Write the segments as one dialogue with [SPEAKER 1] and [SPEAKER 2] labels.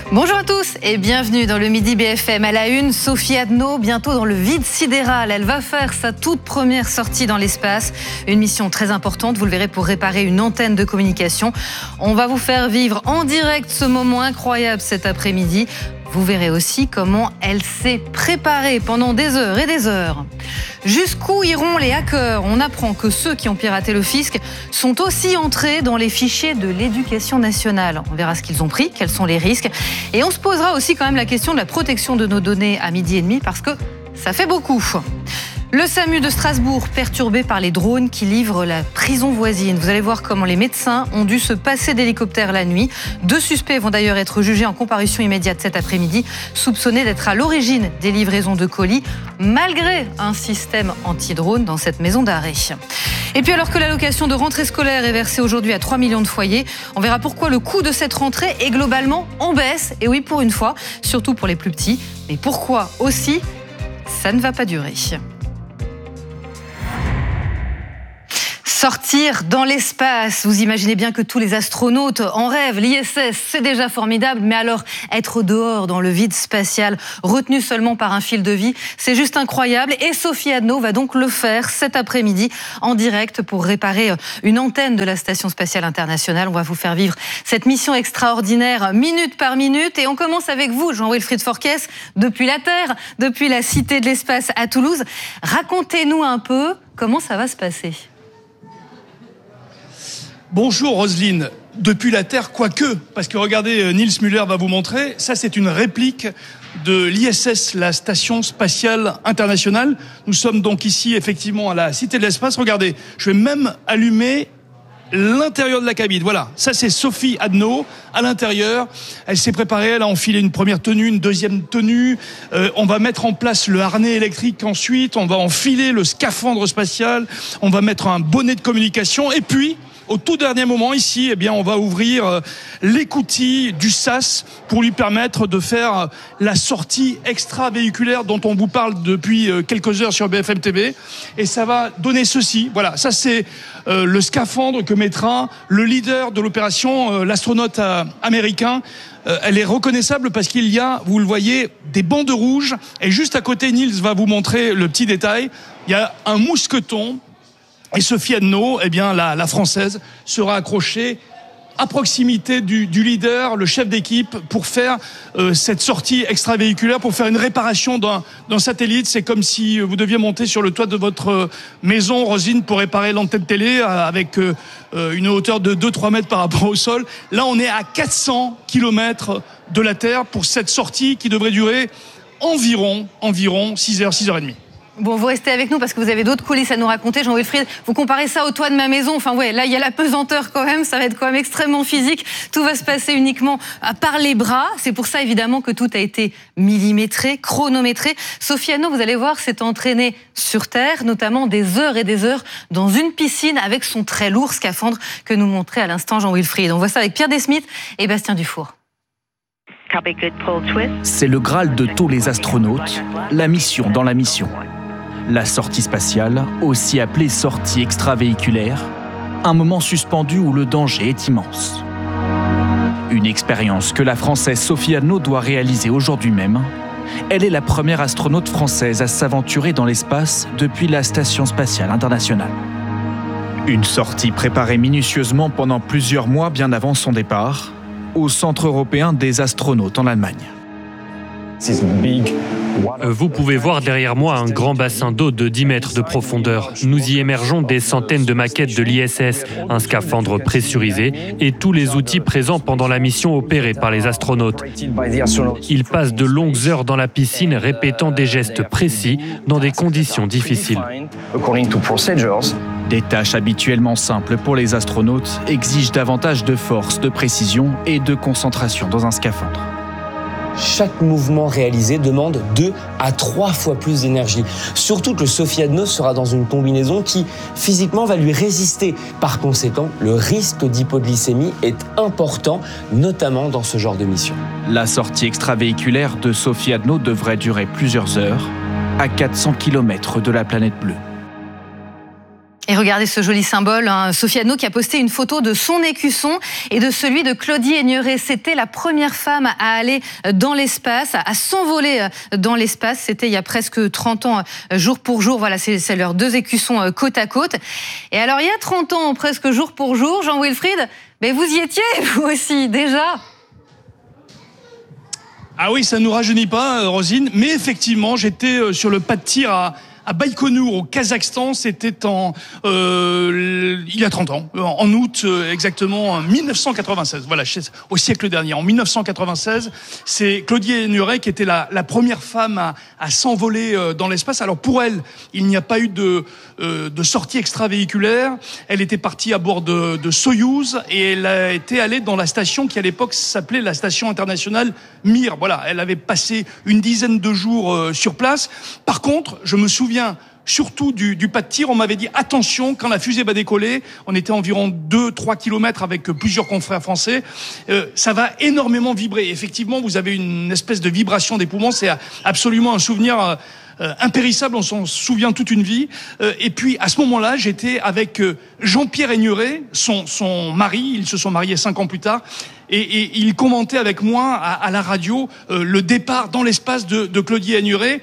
[SPEAKER 1] Bonjour à tous et bienvenue dans le Midi BFM. À la une, Sophie Adno, bientôt dans le vide sidéral. Elle va faire sa toute première sortie dans l'espace. Une mission très importante, vous le verrez, pour réparer une antenne de communication. On va vous faire vivre en direct ce moment incroyable cet après-midi. Vous verrez aussi comment elle s'est préparée pendant des heures et des heures. Jusqu'où iront les hackers ? On apprend que ceux qui ont piraté le fisc sont aussi entrés dans les fichiers de l'éducation nationale. On verra ce qu'ils ont pris, quels sont les risques. Et on se posera aussi quand même la question de la protection de nos données à 12h30 parce que ça fait beaucoup. Le SAMU de Strasbourg, perturbé par les drones qui livrent la prison voisine. Vous allez voir comment les médecins ont dû se passer d'hélicoptère la nuit. 2 suspects vont d'ailleurs être jugés en comparution immédiate cet après-midi, soupçonnés d'être à l'origine des livraisons de colis, malgré un système anti-drone dans cette maison d'arrêt. Et puis alors que l'allocation de rentrée scolaire est versée aujourd'hui à 3 millions de foyers, on verra pourquoi le coût de cette rentrée est globalement en baisse. Et oui, pour une fois, surtout pour les plus petits. Mais pourquoi aussi ça ne va pas durer. Sortir dans l'espace, vous imaginez bien que tous les astronautes en rêvent. L'ISS, c'est déjà formidable, mais alors être dehors dans le vide spatial, retenu seulement par un fil de vie, c'est juste incroyable. Et Sophie Adno va donc le faire cet après-midi en direct pour réparer une antenne de la Station spatiale internationale. On va vous faire vivre cette mission extraordinaire minute par minute. Et on commence avec vous, Jean-Wilfried Forquès, depuis la Terre, depuis la Cité de l'Espace à Toulouse. Racontez-nous un peu comment ça va se passer.
[SPEAKER 2] Bonjour Roselyne, depuis la Terre, quoique, parce que regardez, Niels Müller va vous montrer, ça c'est une réplique de l'ISS, la Station spatiale internationale. Nous sommes donc ici effectivement à la Cité de l'Espace. Regardez, je vais même allumer l'intérieur de la cabine. Voilà, ça c'est Sophie Adno à l'intérieur. Elle s'est préparée, elle a enfilé une première tenue, une deuxième tenue. On va mettre en place le harnais électrique ensuite. On va enfiler le scaphandre spatial. On va mettre un bonnet de communication et puis au tout dernier moment, ici, on va ouvrir l'écoutille du SAS pour lui permettre de faire la sortie extravéhiculaire dont on vous parle depuis quelques heures sur BFM TV. Et ça va donner ceci. Voilà, ça c'est le scaphandre que mettra le leader de l'opération, l'astronaute américain. Elle est reconnaissable parce qu'il y a, vous le voyez, des bandes rouges. Et juste à côté, Niels va vous montrer le petit détail. Il y a un mousqueton. Et Sophie Adno, la française, sera accrochée à proximité du leader, le chef d'équipe, pour faire cette sortie extravéhiculaire, pour faire une réparation d'un satellite. C'est comme si vous deviez monter sur le toit de votre maison, Rosine, pour réparer l'antenne télé avec une hauteur de 2-3 mètres par rapport au sol. Là, on est à 400 km de la Terre pour cette sortie qui devrait durer environ 6h, 6h30.
[SPEAKER 1] Bon, vous restez avec nous parce que vous avez d'autres coulisses à nous raconter, Jean-Wilfried. Vous comparez ça au toit de ma maison. Enfin, ouais, là, il y a la pesanteur quand même. Ça va être quand même extrêmement physique. Tout va se passer uniquement par les bras. C'est pour ça, évidemment, que tout a été millimétré, chronométré. Sophie Adno, vous allez voir, s'est entraînée sur Terre, notamment des heures et des heures dans une piscine avec son très lourd scaphandre que nous montrait à l'instant Jean-Wilfried. On voit ça avec Pierre Desmith et Bastien Dufour.
[SPEAKER 3] C'est le Graal de tous les astronautes, la mission dans la mission. La sortie spatiale, aussi appelée sortie extravéhiculaire, un moment suspendu où le danger est immense. Une expérience que la Française Sophie Adno doit réaliser aujourd'hui même. Elle est la première astronaute française à s'aventurer dans l'espace depuis la Station spatiale internationale. Une sortie préparée minutieusement pendant plusieurs mois bien avant son départ, au Centre européen des astronautes en Allemagne.
[SPEAKER 4] Vous pouvez voir derrière moi un grand bassin d'eau de 10 mètres de profondeur. Nous y émergeons des centaines de maquettes de l'ISS, un scaphandre pressurisé et tous les outils présents pendant la mission opérée par les astronautes. Ils passent de longues heures dans la piscine répétant des gestes précis dans des conditions difficiles.
[SPEAKER 3] Des tâches habituellement simples pour les astronautes exigent davantage de force, de précision et de concentration dans un scaphandre.
[SPEAKER 5] Chaque mouvement réalisé demande 2 à 3 fois plus d'énergie. Surtout que Sophie Adno sera dans une combinaison qui, physiquement, va lui résister. Par conséquent, le risque d'hypoglycémie est important, notamment dans ce genre de mission.
[SPEAKER 3] La sortie extravéhiculaire de Sophie Adno devrait durer plusieurs heures, à 400 km de la planète bleue.
[SPEAKER 1] Et regardez ce joli symbole, Sophie Adno qui a posté une photo de son écusson et de celui de Claudie Aigneret. C'était la première femme à aller dans l'espace, à s'envoler dans l'espace. C'était il y a presque 30 ans, jour pour jour. Voilà, c'est leurs 2 écussons côte à côte. Et alors, il y a 30 ans, presque jour pour jour, Jean-Wilfried, mais vous y étiez, vous aussi, déjà.
[SPEAKER 2] Ah oui, ça ne nous rajeunit pas, Rosine. Mais effectivement, j'étais sur le pas de tir à Baïkonour, au Kazakhstan. C'était il y a 30 ans, en août exactement, en 1996. Voilà, au siècle dernier. En 1996, c'est Claudie Aigneret qui était la première femme à s'envoler dans l'espace. Alors pour elle, il n'y a pas eu de sortie extravéhiculaire. Elle était partie à bord de Soyouz et elle était allée dans la station qui à l'époque s'appelait la station internationale Mir. Voilà, elle avait passé une dizaine de jours sur place. Par contre, je me souviens surtout du pas de tir. On m'avait dit attention, quand la fusée va décoller, on était environ 2-3 kilomètres avec plusieurs confrères français, ça va énormément vibrer. Effectivement, vous avez une espèce de vibration des poumons, c'est absolument un souvenir impérissable, on s'en souvient toute une vie. Et puis à ce moment-là, j'étais avec Jean-Pierre Aigneret, son mari, ils se sont mariés 5 ans plus tard, et il commentait avec moi à la radio le départ dans l'espace de Claudie Aigneret,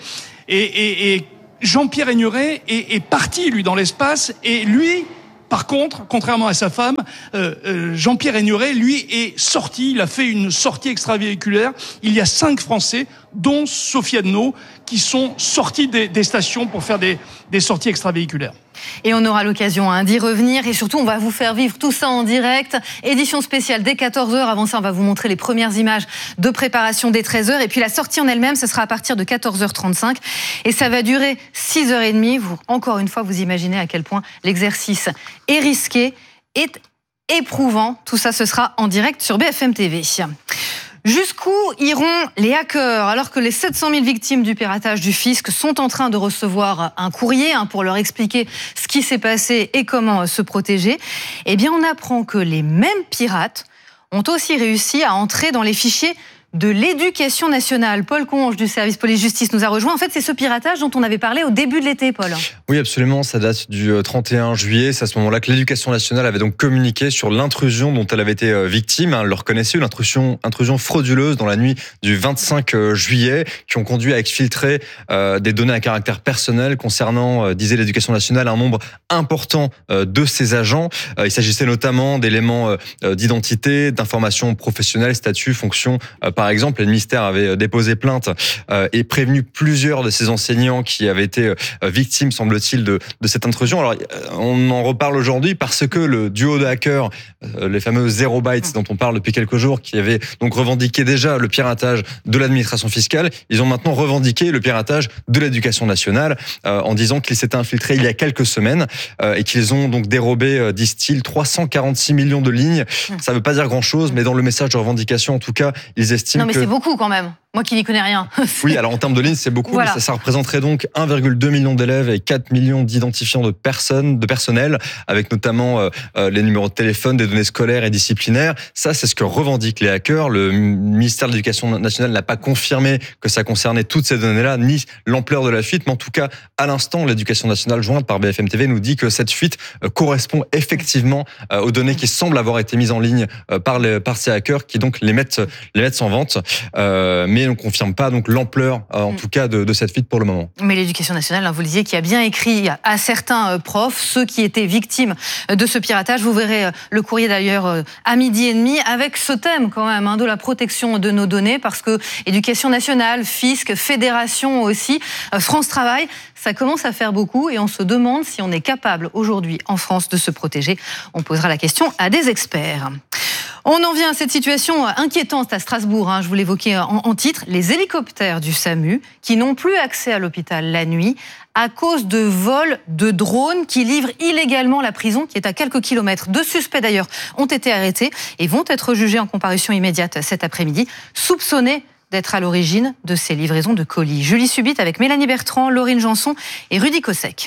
[SPEAKER 2] et Jean-Pierre Aigneret est parti, lui, dans l'espace, et lui, par contre, contrairement à sa femme, Jean-Pierre Aigneret, lui, est sorti, il a fait une sortie extravéhiculaire. Il y a 5 Français, dont Sophie Adno, qui sont sortis des stations pour faire des sorties extravéhiculaires.
[SPEAKER 1] Et on aura l'occasion d'y revenir, et surtout on va vous faire vivre tout ça en direct. Édition spéciale dès 14h. Avant ça, on va vous montrer les premières images de préparation dès 13h. Et puis la sortie en elle-même, ce sera à partir de 14h35. Et ça va durer 6h30. Encore une fois, vous imaginez à quel point l'exercice est risqué, est éprouvant. Tout ça, ce sera en direct sur BFM TV. Jusqu'où iront les hackers alors que les 700 000 victimes du piratage du fisc sont en train de recevoir un courrier pour leur expliquer ce qui s'est passé et comment se protéger? Eh bien, on apprend que les mêmes pirates ont aussi réussi à entrer dans les fichiers de l'Éducation nationale. Paul Conge du service police-justice nous a rejoint. En fait, c'est ce piratage dont on avait parlé au début de l'été, Paul.
[SPEAKER 6] Oui, absolument. Ça date du 31 juillet. C'est à ce moment-là que l'Éducation nationale avait donc communiqué sur l'intrusion dont elle avait été victime. Elle le reconnaissait, une intrusion frauduleuse dans la nuit du 25 juillet, qui ont conduit à exfiltrer des données à caractère personnel concernant, disait l'Éducation nationale, un nombre important de ses agents. Il s'agissait notamment d'éléments d'identité, d'informations professionnelles, statut, fonction. Par exemple, le ministère avait déposé plainte et prévenu plusieurs de ses enseignants qui avaient été victimes, semble-t-il, de cette intrusion. Alors, on en reparle aujourd'hui parce que le duo de hackers, les fameux Zero Bytes dont on parle depuis quelques jours, qui avaient donc revendiqué déjà le piratage de l'administration fiscale, ils ont maintenant revendiqué le piratage de l'Éducation nationale en disant qu'ils s'étaient infiltrés il y a quelques semaines et qu'ils ont donc dérobé, disent-ils, 346 millions de lignes. Ça ne veut pas dire grand-chose, mais dans le message de revendication, en tout cas, ils estiment
[SPEAKER 1] non, mais c'est beaucoup quand même. Moi qui n'y connais rien.
[SPEAKER 6] Oui, alors en termes de lignes, c'est beaucoup. Voilà. Mais ça représenterait donc 1,2 million d'élèves et 4 millions d'identifiants de personnel, avec notamment les numéros de téléphone, des données scolaires et disciplinaires. Ça, c'est ce que revendiquent les hackers. Le ministère de l'Éducation nationale n'a pas confirmé que ça concernait toutes ces données-là, ni l'ampleur de la fuite. Mais en tout cas, à l'instant, l'Éducation nationale, jointe par BFM TV, nous dit que cette fuite correspond effectivement aux données qui semblent avoir été mises en ligne par ces hackers, qui donc les mettent en vente. Mais on ne confirme pas donc l'ampleur, en tout cas, de cette fuite pour le moment.
[SPEAKER 1] Mais l'Éducation nationale, vous le disiez, qui a bien écrit à certains profs, ceux qui étaient victimes de ce piratage. Vous verrez le courrier d'ailleurs à 12h30 avec ce thème quand même de la protection de nos données, parce que Éducation nationale, fisc, fédération aussi, France Travail, ça commence à faire beaucoup et on se demande si on est capable aujourd'hui en France de se protéger. On posera la question à des experts. On en vient à cette situation inquiétante à Strasbourg, je vous l'évoquais en titre, les hélicoptères du SAMU qui n'ont plus accès à l'hôpital la nuit à cause de vols de drones qui livrent illégalement la prison qui est à quelques kilomètres. 2 suspects d'ailleurs ont été arrêtés et vont être jugés en comparution immédiate cet après-midi, soupçonnés d'être à l'origine de ces livraisons de colis. Julie Subit avec Mélanie Bertrand, Laurine Janson et Rudy Kossek.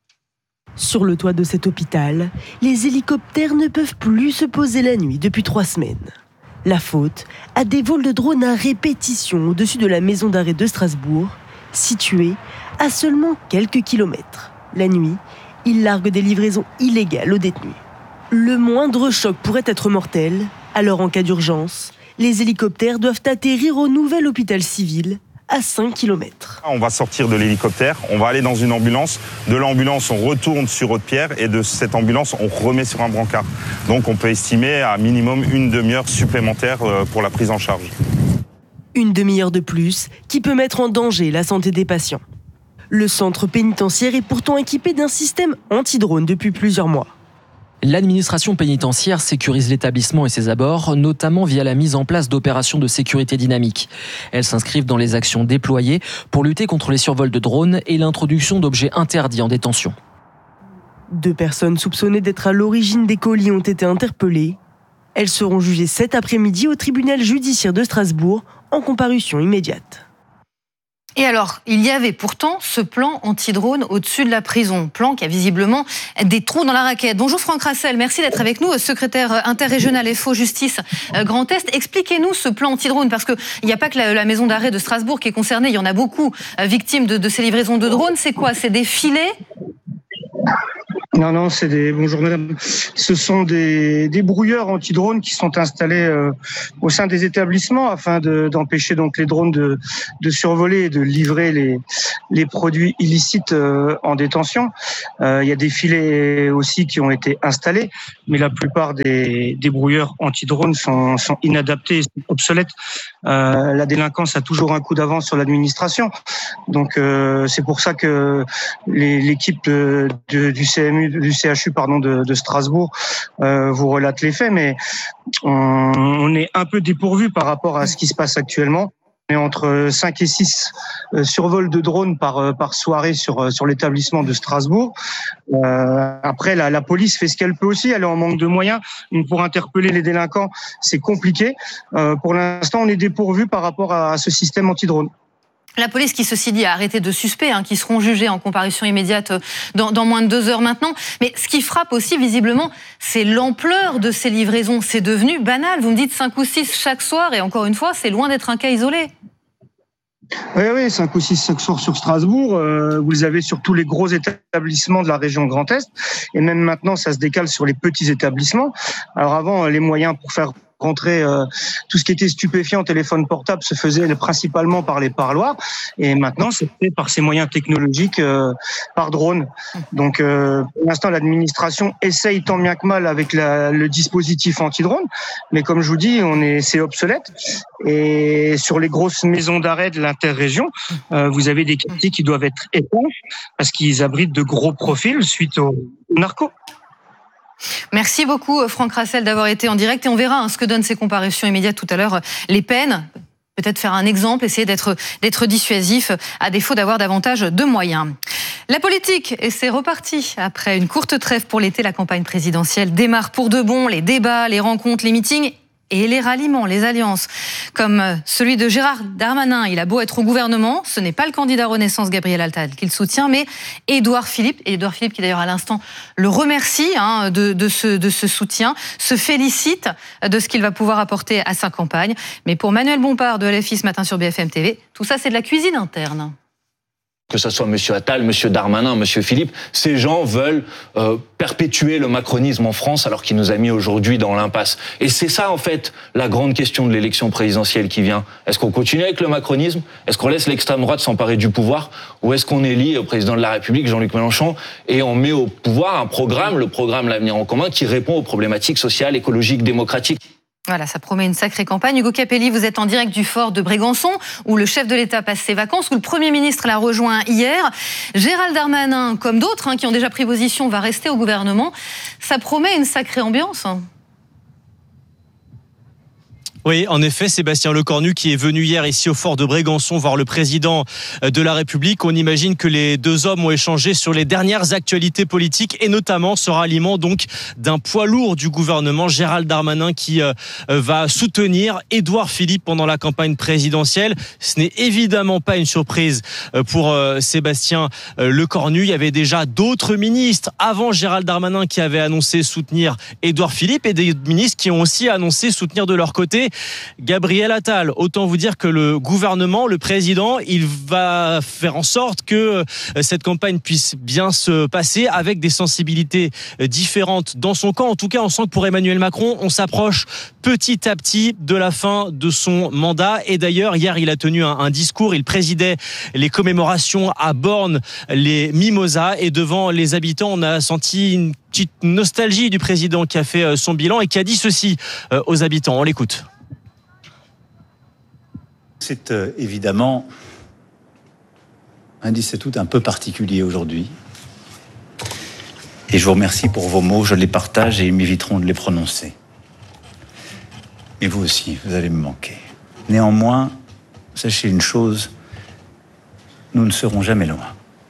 [SPEAKER 7] Sur le toit de cet hôpital, les hélicoptères ne peuvent plus se poser la nuit depuis 3 semaines. La faute à des vols de drones à répétition au-dessus de la maison d'arrêt de Strasbourg, située à seulement quelques kilomètres. La nuit, Ils larguent des livraisons illégales aux détenus. Le moindre choc pourrait être mortel, alors en cas d'urgence, les hélicoptères doivent atterrir au nouvel hôpital civil à 5 km.
[SPEAKER 8] On va sortir de l'hélicoptère, on va aller dans une ambulance. De l'ambulance, on retourne sur Haute-Pierre et de cette ambulance, on remet sur un brancard. Donc on peut estimer à minimum une demi-heure supplémentaire pour la prise en charge.
[SPEAKER 7] Une demi-heure de plus qui peut mettre en danger la santé des patients. Le centre pénitentiaire est pourtant équipé d'un système anti-drone depuis plusieurs mois.
[SPEAKER 9] L'administration pénitentiaire sécurise l'établissement et ses abords, notamment via la mise en place d'opérations de sécurité dynamique. Elles s'inscrivent dans les actions déployées pour lutter contre les survols de drones et l'introduction d'objets interdits en détention.
[SPEAKER 7] 2 personnes soupçonnées d'être à l'origine des colis ont été interpellées. Elles seront jugées cet après-midi au tribunal judiciaire de Strasbourg en comparution immédiate.
[SPEAKER 1] Et alors, il y avait pourtant ce plan anti-drone au-dessus de la prison, plan qui a visiblement des trous dans la raquette. Bonjour Franck Rassel, merci d'être avec nous, secrétaire interrégional FO Justice Grand Est. Expliquez-nous ce plan anti-drone, parce qu'il n'y a pas que la maison d'arrêt de Strasbourg qui est concernée, il y en a beaucoup victimes de ces livraisons de drones. C'est quoi? C'est des filets?
[SPEAKER 10] Non, bonjour madame. Ce sont des brouilleurs anti-drones qui sont installés au sein des établissements afin d'empêcher donc les drones de survoler et de livrer les produits illicites en détention. Il y a des filets aussi qui ont été installés, mais la plupart des brouilleurs anti-drones sont inadaptés et obsolètes. La délinquance a toujours un coup d'avance sur l'administration. Donc c'est pour ça que l'équipe du CMU, du CHU de Strasbourg vous relate les faits, mais on est un peu dépourvu par rapport à ce qui se passe actuellement. On est entre 5 et 6 survols de drones par soirée sur l'établissement de Strasbourg. Après, la police fait ce qu'elle peut aussi. Elle est en manque de moyens. Pour interpeller les délinquants, c'est compliqué. Pour l'instant, on est dépourvu par rapport à ce système anti-drone.
[SPEAKER 1] La police qui, ceci dit, a arrêté de suspects qui seront jugés en comparution immédiate dans moins de 2 heures maintenant. Mais ce qui frappe aussi visiblement, c'est l'ampleur de ces livraisons. C'est devenu banal. Vous me dites 5 ou 6 chaque soir et encore une fois, c'est loin d'être un cas isolé.
[SPEAKER 10] Oui, 5 ou 6 chaque soir sur Strasbourg. Vous les avez sur tous les gros établissements de la région Grand Est. Et même maintenant, ça se décale sur les petits établissements. Alors avant, les moyens pour faire rentrer tout ce qui était stupéfiant, téléphone portable, se faisait principalement par les parloirs, et maintenant c'est fait par ces moyens technologiques, par drone. Donc pour l'instant l'administration essaye tant bien que mal avec le dispositif anti-drone, mais comme je vous dis, c'est obsolète. Et sur les grosses maisons d'arrêt de l'interrégion, vous avez des quartiers qui doivent être étanches parce qu'ils abritent de gros profils suite aux narcos.
[SPEAKER 1] Merci beaucoup Franck Rassel d'avoir été en direct, et on verra ce que donnent ces comparutions immédiates tout à l'heure. Les peines, peut-être faire un exemple, essayer d'être dissuasif à défaut d'avoir davantage de moyens. La politique, et c'est reparti. Après une courte trêve pour l'été, la campagne présidentielle démarre pour de bon. Les débats, les rencontres, les meetings et les ralliements, les alliances, comme celui de Gérard Darmanin. Il a beau être au gouvernement, ce n'est pas le candidat Renaissance Gabriel Attal qu'il soutient, mais Édouard Philippe qui d'ailleurs à l'instant le remercie de ce soutien, se félicite de ce qu'il va pouvoir apporter à sa campagne. Mais pour Manuel Bompard de LFI ce matin sur BFM TV, tout ça c'est de la cuisine interne.
[SPEAKER 11] Que ce soit M. Attal, M. Darmanin, M. Philippe, ces gens veulent perpétuer le macronisme en France alors qu'il nous a mis aujourd'hui dans l'impasse. Et c'est ça, en fait, la grande question de l'élection présidentielle qui vient. Est-ce qu'on continue avec le macronisme? Est-ce qu'on laisse l'extrême droite s'emparer du pouvoir? Ou est-ce qu'on élit au président de la République, Jean-Luc Mélenchon, et on met au pouvoir un programme, le programme L'Avenir en commun, qui répond aux problématiques sociales, écologiques, démocratiques?
[SPEAKER 1] Voilà, ça promet une sacrée campagne. Hugo Capelli, vous êtes en direct du fort de Brégançon, où le chef de l'État passe ses vacances, où le Premier ministre l'a rejoint hier. Gérald Darmanin, comme d'autres qui ont déjà pris position, va rester au gouvernement. Ça promet une sacrée ambiance.
[SPEAKER 12] Oui, en effet, Sébastien Lecornu qui est venu hier ici au fort de Brégançon voir le président de la République. On imagine que les deux hommes ont échangé sur les dernières actualités politiques et notamment ce ralliement donc d'un poids lourd du gouvernement, Gérald Darmanin, qui va soutenir Édouard Philippe pendant la campagne présidentielle. Ce n'est évidemment pas une surprise pour Sébastien Lecornu. Il y avait déjà d'autres ministres avant Gérald Darmanin qui avaient annoncé soutenir Édouard Philippe et des ministres qui ont aussi annoncé soutenir de leur côté Gabriel Attal. Autant vous dire que le gouvernement, le président, il va faire en sorte que cette campagne puisse bien se passer avec des sensibilités différentes dans son camp. En tout cas, on sent que pour Emmanuel Macron, on s'approche petit à petit de la fin de son mandat. Et d'ailleurs, hier, il a tenu un discours. Il présidait les commémorations à Borne, les Mimosas. Et devant les habitants, on a senti une petite nostalgie du président qui a fait son bilan et qui a dit ceci aux habitants. On l'écoute.
[SPEAKER 13] C'est évidemment un 17 août un peu particulier aujourd'hui. Et je vous remercie pour vos mots, je les partage et ils m'éviteront de les prononcer. Et vous aussi, vous allez me manquer. Néanmoins, sachez une chose, nous ne serons jamais loin.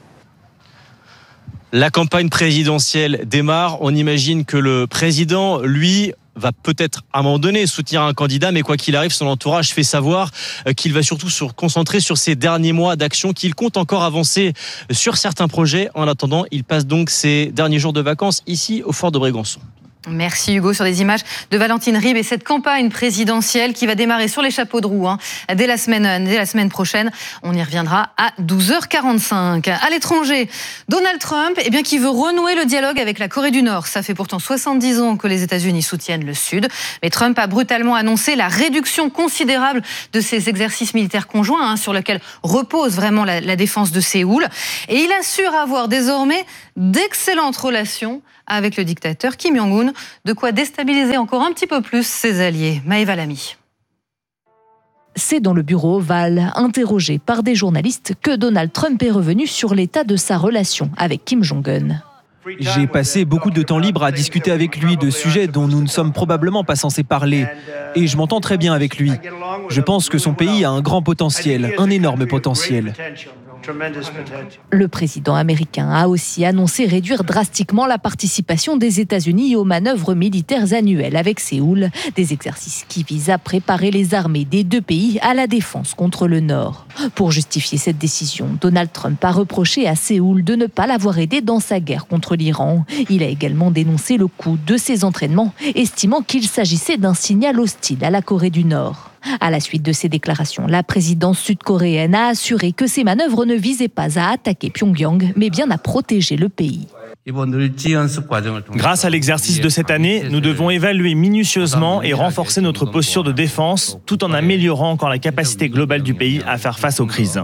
[SPEAKER 12] La campagne présidentielle démarre. On imagine que le président, lui, va peut-être à un moment donné soutenir un candidat, mais quoi qu'il arrive, son entourage fait savoir qu'il va surtout se concentrer sur ces derniers mois d'action, qu'il compte encore avancer sur certains projets. En attendant, il passe donc ses derniers jours de vacances ici au fort de Brégançon.
[SPEAKER 1] Merci Hugo sur des images de Valentine Ribes et cette campagne présidentielle qui va démarrer sur les chapeaux de roue dès la semaine prochaine. On y reviendra à 12h45. À l'étranger, Donald Trump qui veut renouer le dialogue avec la Corée du Nord. Ça fait pourtant 70 ans que les États-Unis soutiennent le Sud. Mais Trump a brutalement annoncé la réduction considérable de ces exercices militaires conjoints sur lesquels repose vraiment la défense de Séoul. Et il assure avoir désormais d'excellentes relations avec le dictateur Kim Jong-un, de quoi déstabiliser encore un petit peu plus ses alliés. Maëva Lamy.
[SPEAKER 14] C'est dans le bureau ovale, interrogé par des journalistes, que Donald Trump est revenu sur l'état de sa relation avec Kim Jong-un.
[SPEAKER 15] J'ai passé beaucoup de temps libre à discuter avec lui de sujets dont nous ne sommes probablement pas censés parler. Et je m'entends très bien avec lui. Je pense que son pays a un grand potentiel, un énorme potentiel.
[SPEAKER 14] Le président américain a aussi annoncé réduire drastiquement la participation des États-Unis aux manœuvres militaires annuelles avec Séoul, des exercices qui visent à préparer les armées des deux pays à la défense contre le Nord. Pour justifier cette décision, Donald Trump a reproché à Séoul de ne pas l'avoir aidé dans sa guerre contre l'Iran. Il a également dénoncé le coût de ces entraînements, estimant qu'il s'agissait d'un signal hostile à la Corée du Nord. À la suite de ces déclarations, la présidence sud-coréenne a assuré que ces manœuvres ne visaient pas à attaquer Pyongyang, mais bien à protéger le pays.
[SPEAKER 16] Grâce à l'exercice de cette année, nous devons évaluer minutieusement et renforcer notre posture de défense, tout en améliorant encore la capacité globale du pays à faire face aux crises.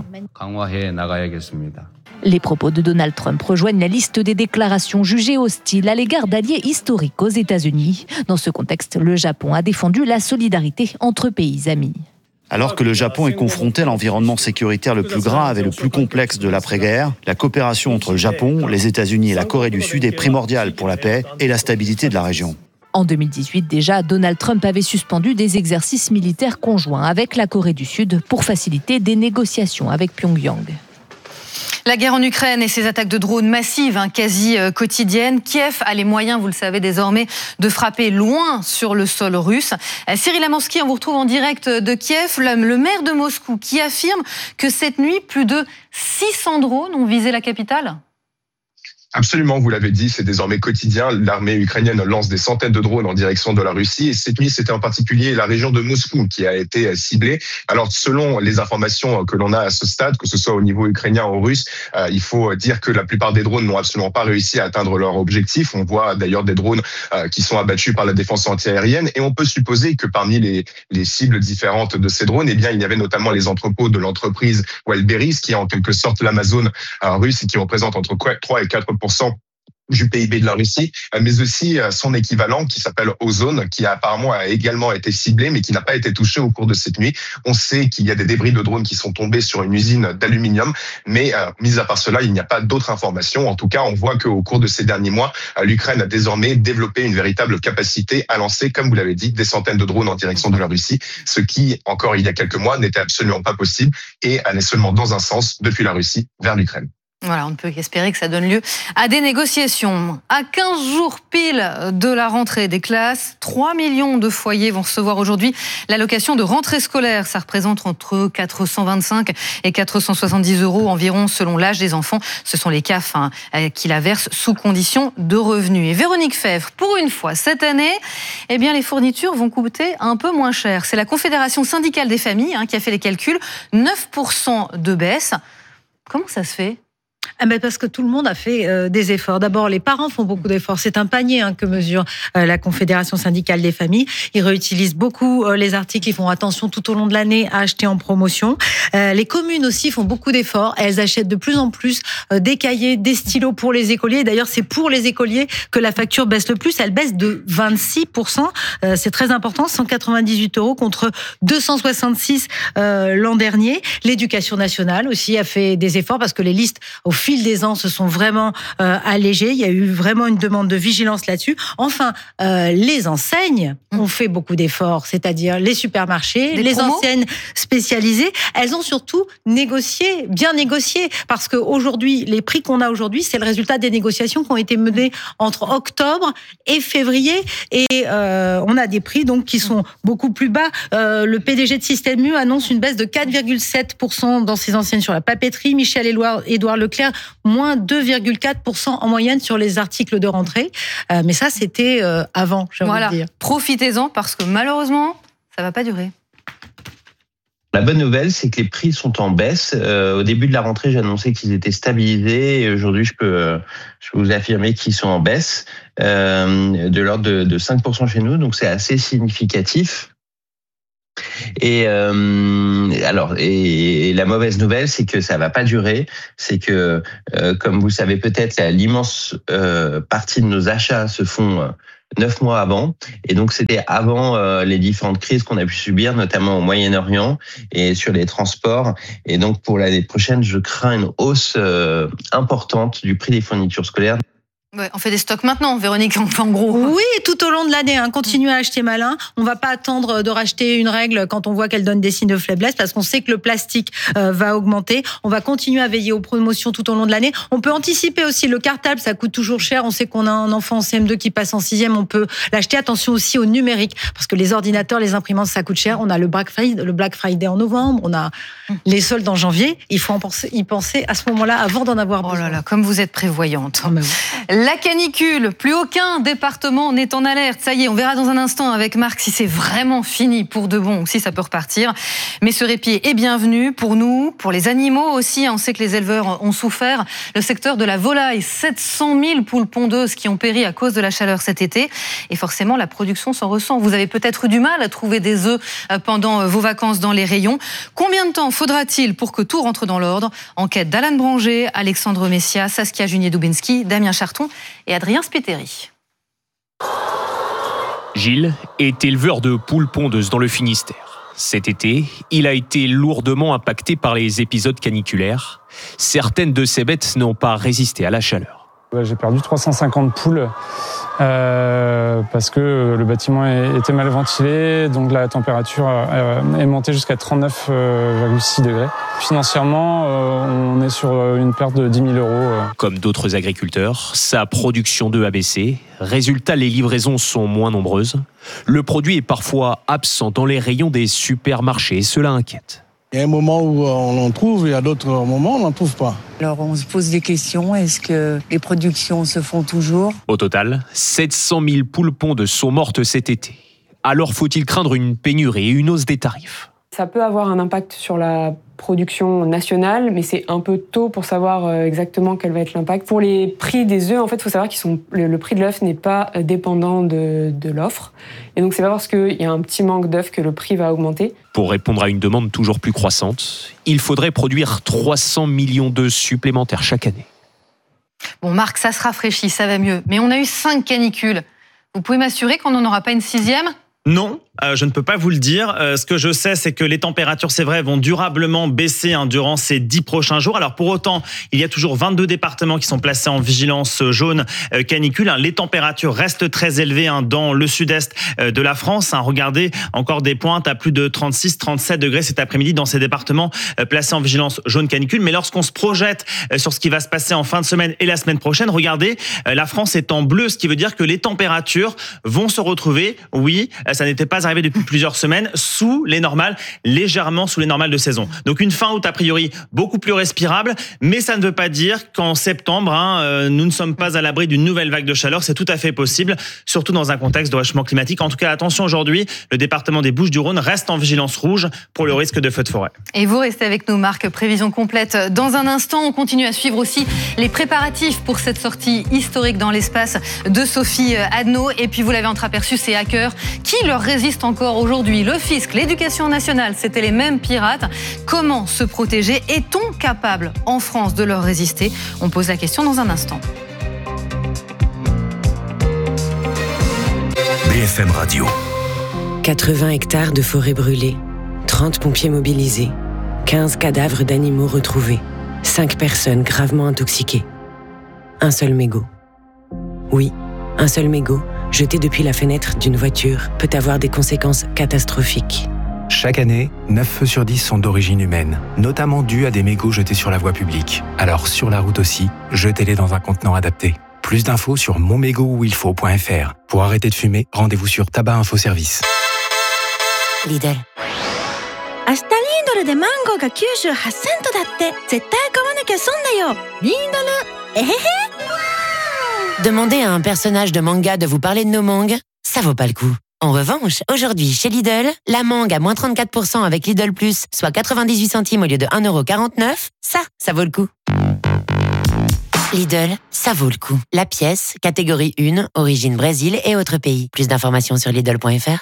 [SPEAKER 14] Les propos de Donald Trump rejoignent la liste des déclarations jugées hostiles à l'égard d'alliés historiques aux États-Unis. Dans ce contexte, le Japon a défendu la solidarité entre pays amis.
[SPEAKER 17] Alors que le Japon est confronté à l'environnement sécuritaire le plus grave et le plus complexe de l'après-guerre, la coopération entre le Japon, les États-Unis et la Corée du Sud est primordiale pour la paix et la stabilité de la région.
[SPEAKER 14] En 2018 déjà, Donald Trump avait suspendu des exercices militaires conjoints avec la Corée du Sud pour faciliter des négociations avec Pyongyang.
[SPEAKER 1] La guerre en Ukraine et ses attaques de drones massives, quasi quotidiennes. Kiev a les moyens, vous le savez désormais, de frapper loin sur le sol russe. Cyril Amansky, on vous retrouve en direct de Kiev, le maire de Moscou, qui affirme que cette nuit, plus de 600 drones ont visé la capitale.
[SPEAKER 18] Absolument, vous l'avez dit, c'est désormais quotidien. L'armée ukrainienne lance des centaines de drones en direction de la Russie. Et cette nuit, c'était en particulier la région de Moscou qui a été ciblée. Alors, selon les informations que l'on a à ce stade, que ce soit au niveau ukrainien ou russe, il faut dire que la plupart des drones n'ont absolument pas réussi à atteindre leur objectif. On voit d'ailleurs des drones qui sont abattus par la défense antiaérienne. Et on peut supposer que parmi les cibles différentes de ces drones, il y avait notamment les entrepôts de l'entreprise Wildberries, qui est en quelque sorte l'Amazon russe et qui représente entre 3 et 4% du PIB de la Russie, mais aussi son équivalent qui s'appelle Ozone, qui apparemment a également été ciblé, mais qui n'a pas été touché au cours de cette nuit. On sait qu'il y a des débris de drones qui sont tombés sur une usine d'aluminium, mais mis à part cela, il n'y a pas d'autres informations. En tout cas, on voit qu'au cours de ces derniers mois, l'Ukraine a désormais développé une véritable capacité à lancer, comme vous l'avez dit, des centaines de drones en direction de la Russie, ce qui, encore il y a quelques mois, n'était absolument pas possible et allait seulement dans un sens, depuis la Russie vers l'Ukraine.
[SPEAKER 1] Voilà, on ne peut qu'espérer que ça donne lieu à des négociations. À 15 jours pile de la rentrée des classes, 3 millions de foyers vont recevoir aujourd'hui l'allocation de rentrée scolaire. Ça représente entre 425 et 470 € environ selon l'âge des enfants. Ce sont les CAF qui la versent sous condition de revenus. Et Véronique Fèvre, pour une fois cette année, eh bien, les fournitures vont coûter un peu moins cher. C'est la Confédération syndicale des familles qui a fait les calculs. 9% de baisse. Comment ça se fait ?
[SPEAKER 19] Parce que tout le monde a fait des efforts. D'abord, les parents font beaucoup d'efforts. C'est un panier que mesure la Confédération syndicale des familles. Ils réutilisent beaucoup les articles. Ils font attention tout au long de l'année à acheter en promotion. Les communes aussi font beaucoup d'efforts. Elles achètent de plus en plus des cahiers, des stylos pour les écoliers. D'ailleurs, c'est pour les écoliers que la facture baisse le plus. Elle baisse de 26%. C'est très important. 198 € contre 266 l'an dernier. L'éducation nationale aussi a fait des efforts parce que les listes au fil des ans se sont vraiment allégées. Il y a eu vraiment une demande de vigilance là-dessus. Enfin, les enseignes ont fait beaucoup d'efforts, c'est-à-dire les supermarchés, les enseignes spécialisées. Elles ont surtout bien négocié, parce qu'aujourd'hui, les prix qu'on a aujourd'hui, c'est le résultat des négociations qui ont été menées entre octobre et février. Et on a des prix donc qui sont beaucoup plus bas. Le PDG de Système U annonce une baisse de 4,7% dans ses enseignes sur la papeterie. Michel-Édouard Leclerc, moins 2,4% en moyenne sur les articles de rentrée. Mais ça, c'était avant, j'ai envie de dire.
[SPEAKER 1] Profitez-en parce que malheureusement, ça ne va pas durer.
[SPEAKER 20] La bonne nouvelle, c'est que les prix sont en baisse. Au début de la rentrée, j'annonçais qu'ils étaient stabilisés. Et aujourd'hui, je peux vous affirmer qu'ils sont en baisse de l'ordre de 5% chez nous. Donc, c'est assez significatif. Et la mauvaise nouvelle, c'est que ça va pas durer. C'est que, comme vous le savez peut-être, l'immense partie de nos achats se font 9 mois avant. Et donc, c'était avant les différentes crises qu'on a pu subir, notamment au Moyen-Orient et sur les transports. Et donc, pour l'année prochaine, je crains une hausse importante du prix des fournitures scolaires.
[SPEAKER 1] Ouais, on fait des stocks maintenant, Véronique, en gros.
[SPEAKER 19] Oui, tout au long de l'année, continuez à acheter malin. On va pas attendre de racheter une règle quand on voit qu'elle donne des signes de faiblesse, parce qu'on sait que le plastique va augmenter. On va continuer à veiller aux promotions tout au long de l'année. On peut anticiper aussi le cartable, ça coûte toujours cher. On sait qu'on a un enfant en CM2 qui passe en 6e, on peut l'acheter. Attention aussi au numérique, parce que les ordinateurs, les imprimantes, ça coûte cher. On a le Black Friday en novembre, on a les soldes en janvier. Il faut y penser à ce moment-là avant d'en avoir besoin.
[SPEAKER 1] Oh là là, comme vous êtes prévoyante. La canicule, plus aucun département n'est en alerte. Ça y est, on verra dans un instant avec Marc si c'est vraiment fini pour de bon ou si ça peut repartir. Mais ce répit est bienvenu pour nous, pour les animaux aussi. On sait que les éleveurs ont souffert. Le secteur de la volaille, 700 000 poules pondeuses qui ont péri à cause de la chaleur cet été. Et forcément, la production s'en ressent. Vous avez peut-être eu du mal à trouver des œufs pendant vos vacances dans les rayons. Combien de temps faudra-t-il pour que tout rentre dans l'ordre ? Enquête d'Alan Branger, Alexandre Messia, Saskia Junier-Dubinski, Damien Charton et Adrien Spiteri.
[SPEAKER 21] Gilles est éleveur de poules pondeuses dans le Finistère. Cet été, il a été lourdement impacté par les épisodes caniculaires. Certaines de ces bêtes n'ont pas résisté à la chaleur.
[SPEAKER 22] J'ai perdu 350 poules parce que le bâtiment était mal ventilé, donc la température est montée jusqu'à 39,6 degrés. Financièrement, on est sur une perte de 10 000 €.
[SPEAKER 21] Comme d'autres agriculteurs, sa production d'œufs a baissé. Résultat, les livraisons sont moins nombreuses. Le produit est parfois absent dans les rayons des supermarchés et cela inquiète.
[SPEAKER 23] Il y a un moment où on en trouve et à d'autres moments, on n'en trouve pas.
[SPEAKER 24] Alors on se pose des questions, est-ce que les productions se font toujours ?
[SPEAKER 21] Au total, 700 000 poules pondeuses sont mortes cet été. Alors faut-il craindre une pénurie et une hausse des tarifs ?
[SPEAKER 25] Ça peut avoir un impact sur la production nationale, mais c'est un peu tôt pour savoir exactement quel va être l'impact. Pour les prix des œufs, en fait, il faut savoir le prix de l'œuf n'est pas dépendant de l'offre. Et donc, c'est pas parce qu'il y a un petit manque d'œufs que le prix va augmenter.
[SPEAKER 21] Pour répondre à une demande toujours plus croissante, il faudrait produire 300 millions d'œufs supplémentaires chaque année.
[SPEAKER 1] Bon, Marc, ça se rafraîchit, ça va mieux. Mais on a eu 5 canicules. Vous pouvez m'assurer qu'on n'en aura pas une 6e ?
[SPEAKER 21] Non,
[SPEAKER 2] je ne peux pas vous le dire. Ce que je sais, c'est que les températures, c'est vrai, vont durablement baisser durant ces 10 prochains jours. Alors pour autant, il y a toujours 22 départements qui sont placés en vigilance jaune canicule. Les températures restent très élevées dans le sud-est de la France. Regardez, encore des pointes à plus de 36, 37 degrés cet après-midi dans ces départements placés en vigilance jaune canicule. Mais lorsqu'on se projette sur ce qui va se passer en fin de semaine et la semaine prochaine, regardez, la France est en bleu, ce qui veut dire que les températures vont se retrouver, oui, ça n'était pas arrivé depuis plusieurs semaines, sous les normales, légèrement sous les normales de saison. Donc une fin août a priori beaucoup plus respirable, mais ça ne veut pas dire qu'en septembre, nous ne sommes pas à l'abri d'une nouvelle vague de chaleur. C'est tout à fait possible, surtout dans un contexte de réchauffement climatique. En tout cas, attention, aujourd'hui, le département des Bouches-du-Rhône reste en vigilance rouge pour le risque de feux de forêt.
[SPEAKER 1] Et vous restez avec nous, Marc. Prévision complète dans un instant. On continue à suivre aussi les préparatifs pour cette sortie historique dans l'espace de Sophie Adno. Et puis, vous l'avez entreaperçu, ces hackers qui leur résistent encore aujourd'hui. Le fisc, l'éducation nationale, c'était les mêmes pirates. Comment se protéger? Est-on capable en France de leur résister? On pose la question dans un instant.
[SPEAKER 3] BFM Radio.
[SPEAKER 4] 80 hectares de forêt brûlée, 30 pompiers mobilisés, 15 cadavres d'animaux retrouvés, 5 personnes gravement intoxiquées. Un seul mégot. Oui, un seul mégot, jeté depuis la fenêtre d'une voiture, peut avoir des conséquences catastrophiques.
[SPEAKER 5] Chaque année, 9 feux sur 10 sont d'origine humaine, notamment dus à des mégots jetés sur la voie publique. Alors sur la route aussi, jetez-les dans un contenant adapté. Plus d'infos sur monmégotuilfaut.fr. Pour arrêter de fumer, rendez-vous sur Tabac Info Service.
[SPEAKER 6] Lidl. 明日リードルでマンゴーが98セントだって。絶対買わなきゃ損だよ。リードル、えへへ。 Demander à un personnage de manga de vous parler de nos mangues, ça vaut pas le coup. En revanche, aujourd'hui, chez Lidl, la mangue à moins 34% avec Lidl Plus, soit 98 centimes au lieu de 1,49 €, ça vaut le coup. Lidl, ça vaut le coup. La pièce, catégorie 1, origine Brésil et autres pays. Plus d'informations sur Lidl.fr.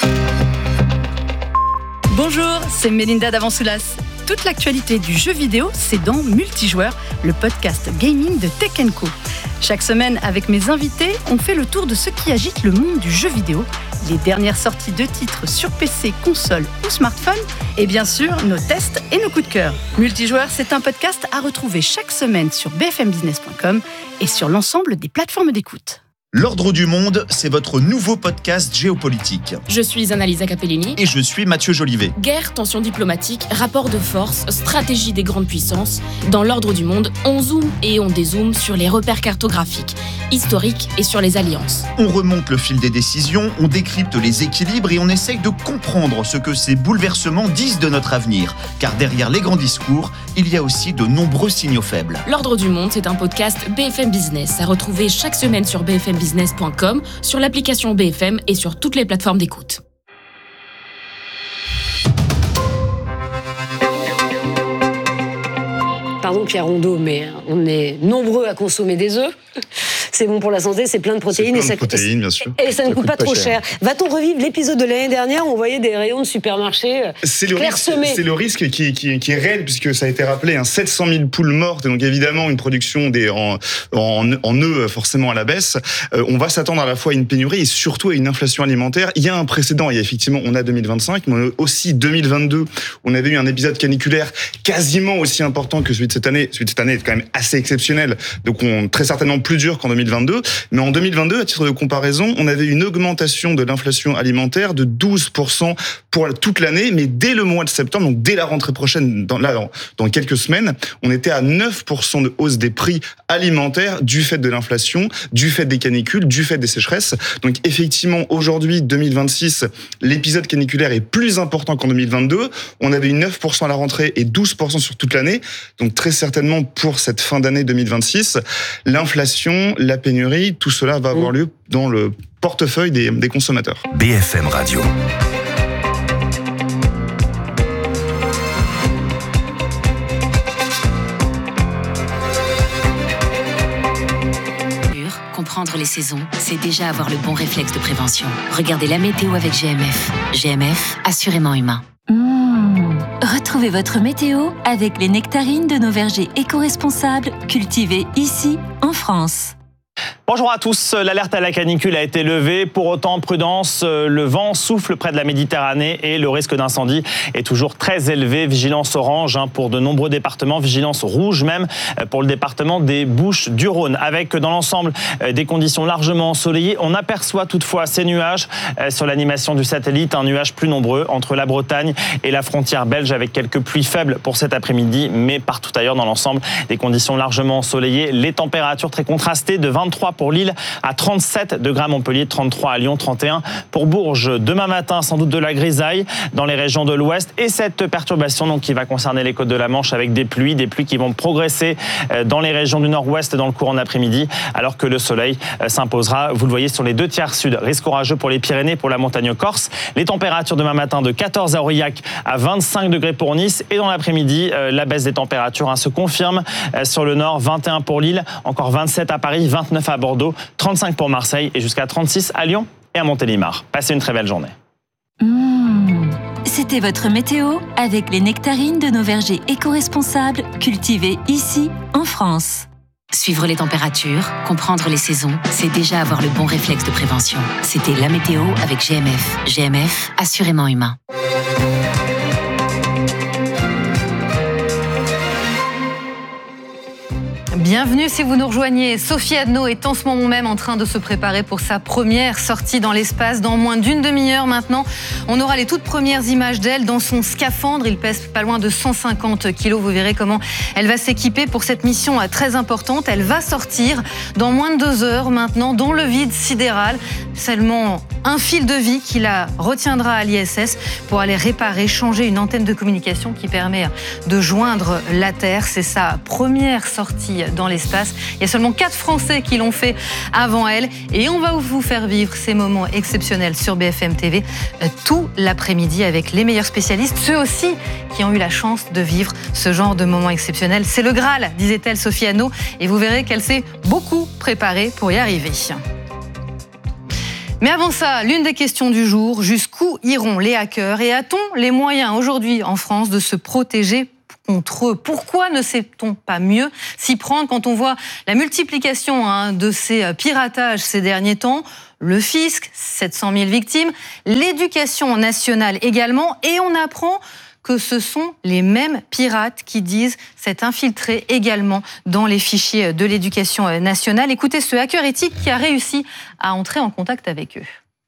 [SPEAKER 26] Bonjour, c'est Mélinda d'Avansoulas. Toute l'actualité du jeu vidéo, c'est dans Multijoueur, le podcast gaming de Tech & Co. Chaque semaine, avec mes invités, on fait le tour de ce qui agite le monde du jeu vidéo, les dernières sorties de titres sur PC, console ou smartphone, et bien sûr, nos tests et nos coups de cœur. Multijoueur, c'est un podcast à retrouver chaque semaine sur bfmbusiness.com et sur l'ensemble des plateformes d'écoute.
[SPEAKER 27] L'Ordre du Monde, c'est votre nouveau podcast géopolitique.
[SPEAKER 28] Je suis Annalisa Capellini.
[SPEAKER 27] Et je suis Mathieu Jolivet.
[SPEAKER 28] Guerre, tensions diplomatiques, rapports de force, stratégie des grandes puissances. Dans l'Ordre du Monde, on zoome et on dézoome sur les repères cartographiques, historiques et sur les alliances.
[SPEAKER 27] On remonte le fil des décisions, on décrypte les équilibres et on essaye de comprendre ce que ces bouleversements disent de notre avenir. Car derrière les grands discours, il y a aussi de nombreux signaux faibles.
[SPEAKER 28] L'Ordre du Monde, c'est un podcast BFM Business à retrouver chaque semaine sur bfmbusiness.com, sur l'application BFM et sur toutes les plateformes d'écoute.
[SPEAKER 29] Pardon Pierre Rondeau, mais on est nombreux à consommer des œufs. C'est bon pour la santé, c'est plein de protéines.
[SPEAKER 27] C'est plein de protéines, bien sûr.
[SPEAKER 29] Et ça ne coûte pas trop cher. Va-t-on revivre l'épisode de l'année dernière où on voyait des rayons de supermarché clairsemés?
[SPEAKER 30] C'est le risque qui est réel, puisque ça a été rappelé, 700 000 poules mortes, et donc évidemment une production en œufs forcément à la baisse. On va s'attendre à la fois à une pénurie et surtout à une inflation alimentaire. Il y a un précédent, on a 2025, mais on a aussi 2022, où on avait eu un épisode caniculaire quasiment aussi important que celui de cette année. Celui de cette année est quand même assez exceptionnel, donc très certainement plus dur qu'en 2022. Mais en 2022, à titre de comparaison, on avait une augmentation de l'inflation alimentaire de 12% pour toute l'année, mais dès le mois de septembre, donc dès la rentrée prochaine, dans quelques semaines, on était à 9% de hausse des prix alimentaires du fait de l'inflation, du fait des canicules, du fait des sécheresses. Donc effectivement, aujourd'hui, 2026, l'épisode caniculaire est plus important qu'en 2022. On avait eu 9% à la rentrée et 12% sur toute l'année. Donc très certainement pour cette fin d'année 2026, l'inflation, la pénurie, tout cela va avoir lieu dans le portefeuille des consommateurs.
[SPEAKER 3] BFM Radio.
[SPEAKER 6] Comprendre les saisons, c'est déjà avoir le bon réflexe de prévention. Regardez la météo avec GMF. GMF, assurément humain.
[SPEAKER 31] Retrouvez votre météo avec les nectarines de nos vergers éco-responsables cultivés ici, en France.
[SPEAKER 2] Bonjour à tous, l'alerte à la canicule a été levée. Pour autant, prudence, le vent souffle près de la Méditerranée et le risque d'incendie est toujours très élevé. Vigilance orange pour de nombreux départements, vigilance rouge même pour le département des Bouches-du-Rhône. Avec dans l'ensemble des conditions largement ensoleillées, on aperçoit toutefois ces nuages sur l'animation du satellite, un nuage plus nombreux entre la Bretagne et la frontière belge avec quelques pluies faibles pour cet après-midi, mais partout ailleurs dans l'ensemble des conditions largement ensoleillées. Les températures très contrastées de 23 pour Lille à 37 degrés à Montpellier, 33 à Lyon, 31 pour Bourges. Demain matin, sans doute de la grisaille dans les régions de l'Ouest et cette perturbation donc, qui va concerner les côtes de la Manche avec des pluies qui vont progresser dans les régions du Nord-Ouest dans le courant d'après-midi alors que le soleil s'imposera, vous le voyez, sur les 2 tiers sud. Risque orageux pour les Pyrénées, pour la montagne corse. Les températures demain matin de 14 à Aurillac à 25 degrés pour Nice et dans l'après-midi, la baisse des températures se confirme sur le nord, 21 pour Lille, encore 27 à Paris, 29 à Bordeaux, 35 pour Marseille et jusqu'à 36 à Lyon et à Montélimar. Passez une très belle journée.
[SPEAKER 31] C'était votre météo avec les nectarines de nos vergers éco-responsables cultivés ici en France.
[SPEAKER 28] Suivre les températures, comprendre les saisons, c'est déjà avoir le bon réflexe de prévention. C'était la météo avec GMF. GMF, assurément humain.
[SPEAKER 1] Bienvenue si vous nous rejoignez. Sophie Adno est en ce moment même en train de se préparer pour sa première sortie dans l'espace. Dans moins d'une demi-heure maintenant, on aura les toutes premières images d'elle dans son scaphandre. Il pèse pas loin de 150 kilos. Vous verrez comment elle va s'équiper pour cette mission très importante. Elle va sortir dans moins de 2 heures maintenant dans le vide sidéral. Seulement un fil de vie qui la retiendra à l'ISS pour aller réparer, changer une antenne de communication qui permet de joindre la Terre. C'est sa première sortie dans l'espace. Il y a seulement 4 Français qui l'ont fait avant elle et on va vous faire vivre ces moments exceptionnels sur BFM TV tout l'après-midi avec les meilleurs spécialistes, ceux aussi qui ont eu la chance de vivre ce genre de moments exceptionnels. C'est le Graal, disait-elle Sophie Adno, et vous verrez qu'elle s'est beaucoup préparée pour y arriver. Mais avant ça, l'une des questions du jour, jusqu'où iront les hackers et a-t-on les moyens aujourd'hui en France de se protéger contre eux? Pourquoi ne sait-on pas mieux s'y prendre quand on voit la multiplication de ces piratages ces derniers temps? Le fisc, 700 000 victimes, l'éducation nationale également, et on apprend que ce sont les mêmes pirates qui disent s'être infiltrés également dans les fichiers de l'éducation nationale. Écoutez ce hacker éthique qui a réussi à entrer en contact avec eux.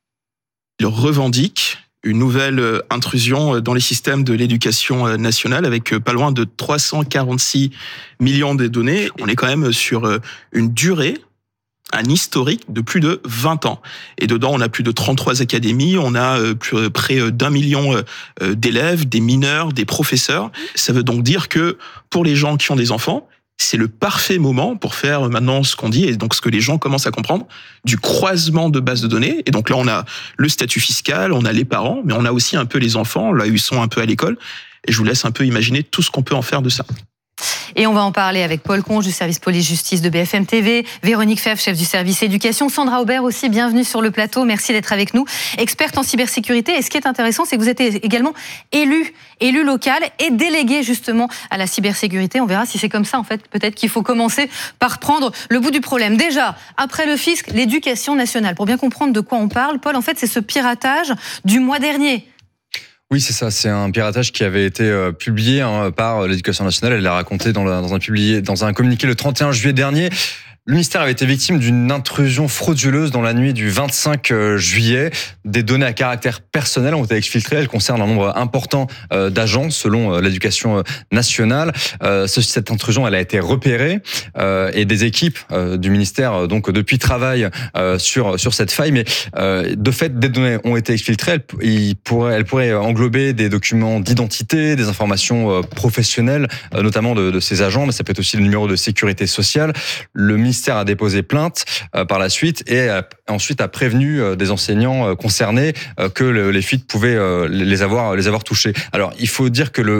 [SPEAKER 7] Ils revendiquent une nouvelle intrusion dans les systèmes de l'éducation nationale avec pas loin de 346 millions de données. On est quand même sur une durée, un historique de plus de 20 ans. Et dedans, on a plus de 33 académies, on a près d'1 million d'élèves, des mineurs, des professeurs. Ça veut donc dire que pour les gens qui ont des enfants, c'est le parfait moment pour faire maintenant ce qu'on dit, et donc ce que les gens commencent à comprendre, du croisement de bases de données. Et donc là, on a le statut fiscal, on a les parents, mais on a aussi un peu les enfants, là, ils sont un peu à l'école. Et je vous laisse un peu imaginer tout ce qu'on peut en faire de ça.
[SPEAKER 1] Et on va en parler avec Paul Conge du service police-justice de BFM TV, Véronique Fèvre, chef du service éducation, Sandra Aubert aussi, bienvenue sur le plateau, merci d'être avec nous, experte en cybersécurité. Et ce qui est intéressant, c'est que vous êtes également élu local et délégué justement à la cybersécurité. On verra si c'est comme ça en fait, peut-être qu'il faut commencer par prendre le bout du problème. Déjà, après le fisc, l'éducation nationale. Pour bien comprendre de quoi on parle, Paul, en fait, c'est ce piratage du mois dernier.
[SPEAKER 8] Oui, c'est ça. C'est un piratage qui avait été publié par l'Éducation nationale. Elle l'a raconté dans un communiqué le 31 juillet dernier. Le ministère avait été victime d'une intrusion frauduleuse dans la nuit du 25 juillet. Des données à caractère personnel ont été exfiltrées. Elles concernent un nombre important d'agents, selon l'Éducation nationale. Cette intrusion, elle a été repérée et des équipes du ministère, donc depuis, travaillent sur cette faille. Mais de fait, des données ont été exfiltrées. Elles pourraient englober des documents d'identité, des informations professionnelles, notamment de ces agents, mais ça peut être aussi le numéro de sécurité sociale. Le ministère a déposé plainte par la suite et ensuite a prévenu des enseignants concernés que les fuites pouvaient les avoir touchés. Alors, il faut dire que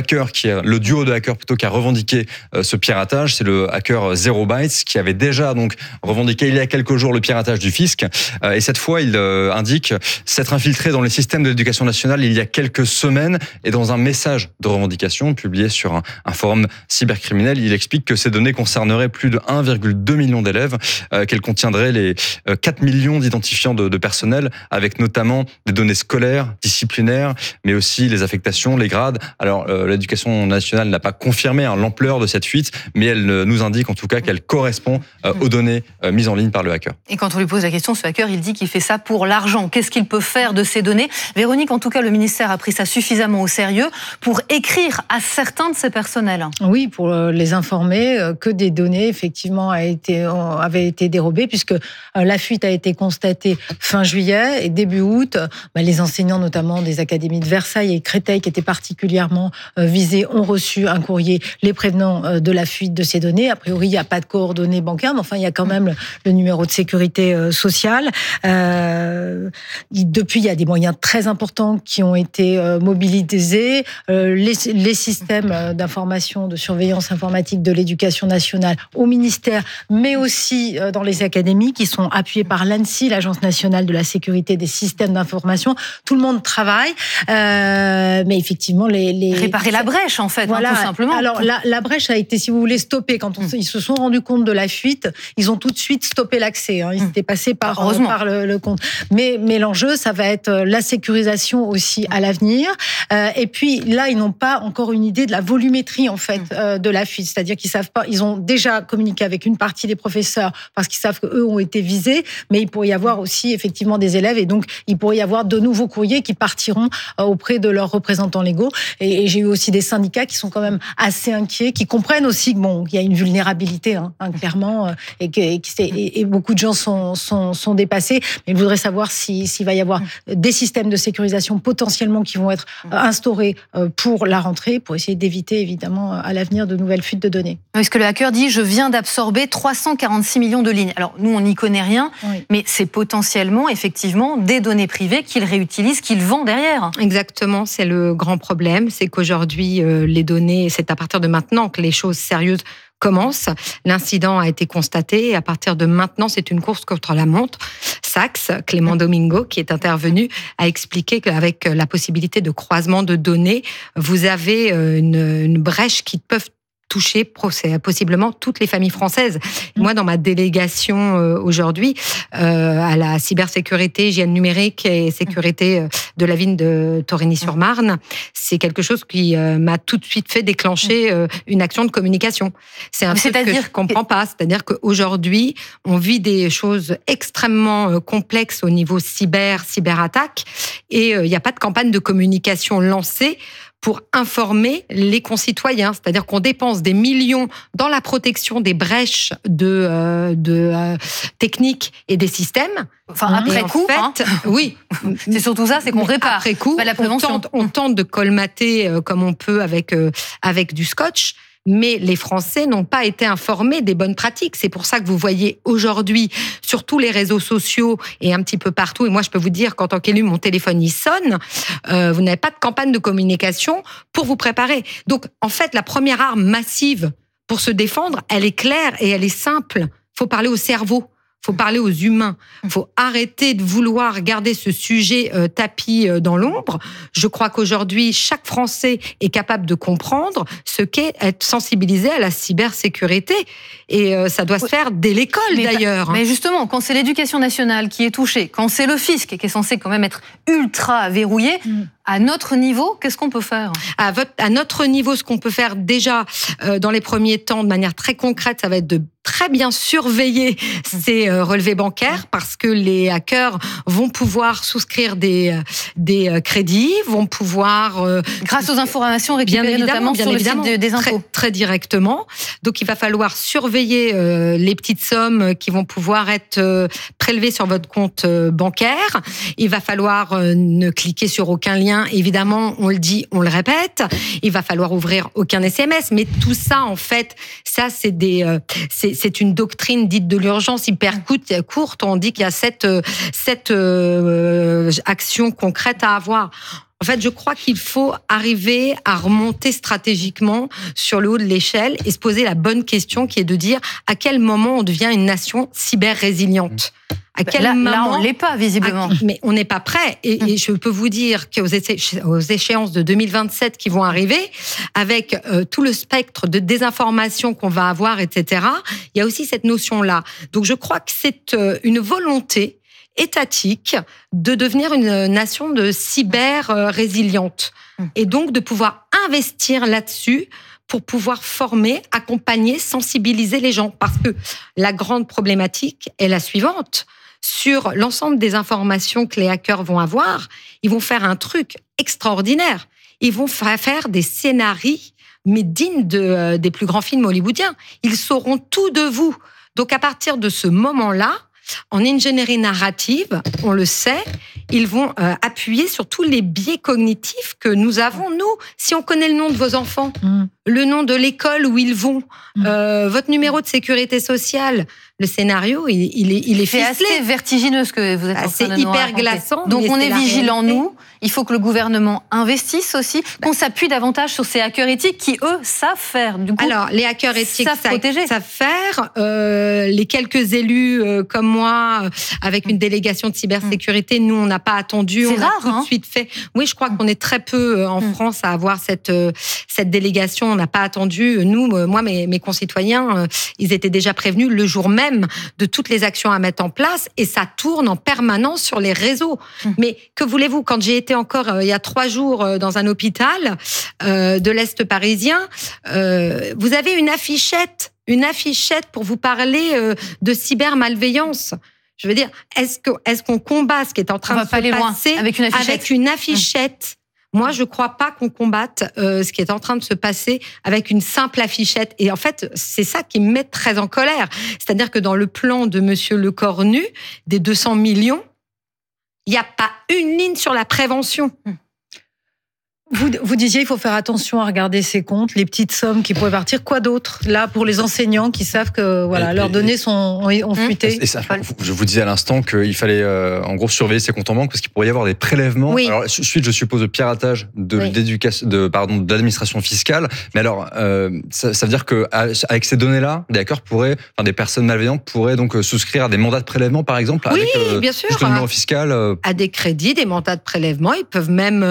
[SPEAKER 8] le duo de hackers plutôt qui a revendiqué ce piratage, c'est le hacker Zero Bytes qui avait déjà donc revendiqué il y a quelques jours le piratage du fisc. Et cette fois, il indique s'être infiltré dans les systèmes de l'éducation nationale il y a quelques semaines, et dans un message de revendication publié sur un forum cybercriminel, il explique que ces données concerneraient plus de 1,2 2 millions d'élèves, qu'elle contiendrait les 4 millions d'identifiants de personnel, avec notamment des données scolaires, disciplinaires, mais aussi les affectations, les grades. Alors, l'éducation nationale n'a pas confirmé l'ampleur de cette fuite, mais elle nous indique en tout cas qu'elle correspond aux données mises en ligne par le hacker.
[SPEAKER 1] Et quand on lui pose la question, ce hacker, il dit qu'il fait ça pour l'argent. Qu'est-ce qu'il peut faire de ces données ? Véronique, en tout cas, le ministère a pris ça suffisamment au sérieux pour écrire à certains de ses personnels.
[SPEAKER 19] Oui, pour les informer que des données, effectivement, avaient été dérobées, puisque la fuite a été constatée fin juillet et début août. Les enseignants, notamment des académies de Versailles et Créteil, qui étaient particulièrement visés, ont reçu un courrier les prévenant de la fuite de ces données. A priori, il n'y a pas de coordonnées bancaires, mais enfin, il y a quand même le numéro de sécurité sociale. Depuis, il y a des moyens très importants qui ont été mobilisés. Les systèmes d'information, de surveillance informatique de l'éducation nationale au ministère, mais aussi dans les académies, qui sont appuyés par l'ANSSI, l'Agence nationale de la sécurité des systèmes d'information. Tout le monde travaille, mais effectivement,
[SPEAKER 1] réparer la brèche, en fait,
[SPEAKER 19] voilà.
[SPEAKER 1] Tout simplement.
[SPEAKER 19] Alors, la brèche a été, si vous voulez, stoppée. Quand ils se sont rendus compte de la fuite, ils ont tout de suite stoppé l'accès. Ils étaient passés par le compte. Mais l'enjeu, ça va être la sécurisation aussi à l'avenir. Et puis, là, ils n'ont pas encore une idée de la volumétrie, en fait, de la fuite. C'est-à-dire qu'ils savent pas, ils ont déjà communiqué avec une partie des professeurs parce qu'ils savent qu'eux ont été visés, mais il pourrait y avoir aussi, effectivement, des élèves, et donc, il pourrait y avoir de nouveaux courriers qui partiront auprès de leurs représentants légaux. Et j'ai eu aussi des syndicats qui sont quand même assez inquiets, qui comprennent aussi qu'il y a une vulnérabilité, clairement, et beaucoup de gens sont dépassés. Mais ils voudraient savoir s'il va y avoir des systèmes de sécurisation potentiellement qui vont être instaurés pour la rentrée, pour essayer d'éviter, évidemment, à l'avenir de nouvelles fuites de données.
[SPEAKER 1] Est-ce que le hacker dit « Je viens d'absorber 346 millions de lignes ». Alors, nous, on n'y connaît rien, mais c'est potentiellement, effectivement, des données privées qu'il réutilise, qu'il vend derrière.
[SPEAKER 9] Exactement, c'est le grand problème. C'est qu'aujourd'hui, les données, c'est à partir de maintenant que les choses sérieuses commencent. L'incident a été constaté et à partir de maintenant, c'est une course contre la montre. Sachs, Clément Domingo, qui est intervenu, a expliqué qu'avec la possibilité de croisement de données, vous avez une brèche qui peut toucher possiblement toutes les familles françaises. Moi, dans ma délégation aujourd'hui, à la cybersécurité, hygiène numérique et sécurité de la ville de Torigny-sur-Marne, c'est quelque chose qui m'a tout de suite fait déclencher une action de communication. C'est un truc que je ne comprends pas. C'est-à-dire qu'aujourd'hui, on vit des choses extrêmement complexes au niveau cyberattaque, et il n'y a pas de campagne de communication lancée pour informer les concitoyens. C'est-à-dire qu'on dépense des millions dans la protection des brèches de techniques et des systèmes.
[SPEAKER 1] Enfin, après coup,
[SPEAKER 9] oui.
[SPEAKER 1] C'est surtout ça, c'est qu'on répare.
[SPEAKER 9] Après coup,
[SPEAKER 1] la prévention.
[SPEAKER 9] On tente de colmater comme on peut avec du scotch. Mais les Français n'ont pas été informés des bonnes pratiques. C'est pour ça que vous voyez aujourd'hui, sur tous les réseaux sociaux et un petit peu partout, et moi je peux vous dire qu'en tant qu'élu, mon téléphone il sonne, vous n'avez pas de campagne de communication pour vous préparer. Donc en fait, la première arme massive pour se défendre, elle est claire et elle est simple. Il faut parler au cerveau. Il faut parler aux humains. Il faut arrêter de vouloir garder ce sujet tapis dans l'ombre. Je crois qu'aujourd'hui, chaque Français est capable de comprendre ce qu'est être sensibilisé à la cybersécurité. Et ça doit se faire dès l'école, d'ailleurs.
[SPEAKER 1] Mais justement, quand c'est l'éducation nationale qui est touchée, quand c'est le fisc qui est censé quand même être ultra verrouillé, à notre niveau, qu'est-ce qu'on peut faire ?
[SPEAKER 9] À notre niveau, ce qu'on peut faire déjà dans les premiers temps, de manière très concrète, ça va être de très bien surveiller ces relevés bancaires, parce que les hackers vont pouvoir souscrire des crédits, vont pouvoir...
[SPEAKER 1] grâce aux informations récupérées notamment sur le site des impôts.
[SPEAKER 9] Très directement. Donc il va falloir surveiller les petites sommes qui vont pouvoir être prélevées sur votre compte bancaire. Il va falloir ne cliquer sur aucun lien. Évidemment, on le dit, on le répète. Il va falloir ouvrir aucun SMS. Mais tout ça, en fait, ça, c'est une doctrine dite de l'urgence hyper courte. On dit qu'il y a 7 actions concrètes à avoir. En fait, je crois qu'il faut arriver à remonter stratégiquement sur le haut de l'échelle et se poser la bonne question qui est de dire à quel moment on devient une nation cyber-résiliente. À quel moment...
[SPEAKER 1] Là, on ne l'est pas, visiblement.
[SPEAKER 9] Mais on n'est pas prêt. Et je peux vous dire qu'aux échéances de 2027 qui vont arriver, avec tout le spectre de désinformation qu'on va avoir, etc., il y a aussi cette notion-là. Donc, je crois que c'est une volonté étatique de devenir une nation de cyber-résiliente. Et donc, de pouvoir investir là-dessus pour pouvoir former, accompagner, sensibiliser les gens. Parce que la grande problématique est la suivante. Sur l'ensemble des informations que les hackers vont avoir, ils vont faire un truc extraordinaire. Ils vont faire des scénarios, mais dignes des plus grands films hollywoodiens. Ils sauront tout de vous. Donc, à partir de ce moment-là, en ingénierie narrative, on le sait, ils vont appuyer sur tous les biais cognitifs que nous avons, nous. Si on connaît le nom de vos enfants, le nom de l'école où ils vont, votre numéro de sécurité sociale, le scénario, il est ficelé.
[SPEAKER 1] C'est assez vertigineux ce que vous êtes en train de nous
[SPEAKER 9] C'est hyper
[SPEAKER 1] raconter.
[SPEAKER 9] glaçant.
[SPEAKER 1] Donc on est vigilants, nous. Il faut que le gouvernement investisse aussi, qu'on s'appuie davantage sur ces hackers éthiques qui, eux, savent faire. Du coup,
[SPEAKER 9] alors, les hackers éthiques savent faire. Les quelques élus comme moi, avec une délégation de cybersécurité, nous, on n'a pas attendu.
[SPEAKER 1] C'est rare,
[SPEAKER 9] tout de suite fait. Oui, je crois qu'on est très peu en France à avoir cette délégation. On n'a pas attendu. Nous, moi, mes concitoyens, ils étaient déjà prévenus le jour même de toutes les actions à mettre en place et ça tourne en permanence sur les réseaux. Mais que voulez-vous, quand j'ai été encore il y a 3 jours dans un hôpital de l'Est parisien, vous avez une affichette pour vous parler de cybermalveillance. Je veux dire, est-ce qu'on combat ce qui est en train de se passer
[SPEAKER 1] avec une affichette?
[SPEAKER 9] Moi, je ne crois pas qu'on combatte ce qui est en train de se passer avec une simple affichette. Et en fait, c'est ça qui me met très en colère. C'est-à-dire que dans le plan de Monsieur Lecornu, des 200 millions, il n'y a pas une ligne sur la prévention.
[SPEAKER 19] Vous disiez il faut faire attention à regarder ses comptes, les petites sommes qui pourraient partir. Quoi d'autre là pour les enseignants qui savent que leurs données ont fuité?
[SPEAKER 8] Et ça, je vous disais à l'instant qu'il fallait en gros surveiller ses comptes en banque parce qu'il pourrait y avoir des prélèvements.
[SPEAKER 9] Oui.
[SPEAKER 8] Alors suite, je suppose, de piratage de l'administration fiscale. Mais alors ça veut dire que avec ces données-là, des hackers pourraient, des personnes malveillantes pourraient donc souscrire à des mandats de prélèvement par exemple.
[SPEAKER 9] Oui,
[SPEAKER 8] avec,
[SPEAKER 9] bien sûr.
[SPEAKER 8] Juste le numéro fiscal.
[SPEAKER 9] À des crédits, des mandats de prélèvement. Ils peuvent même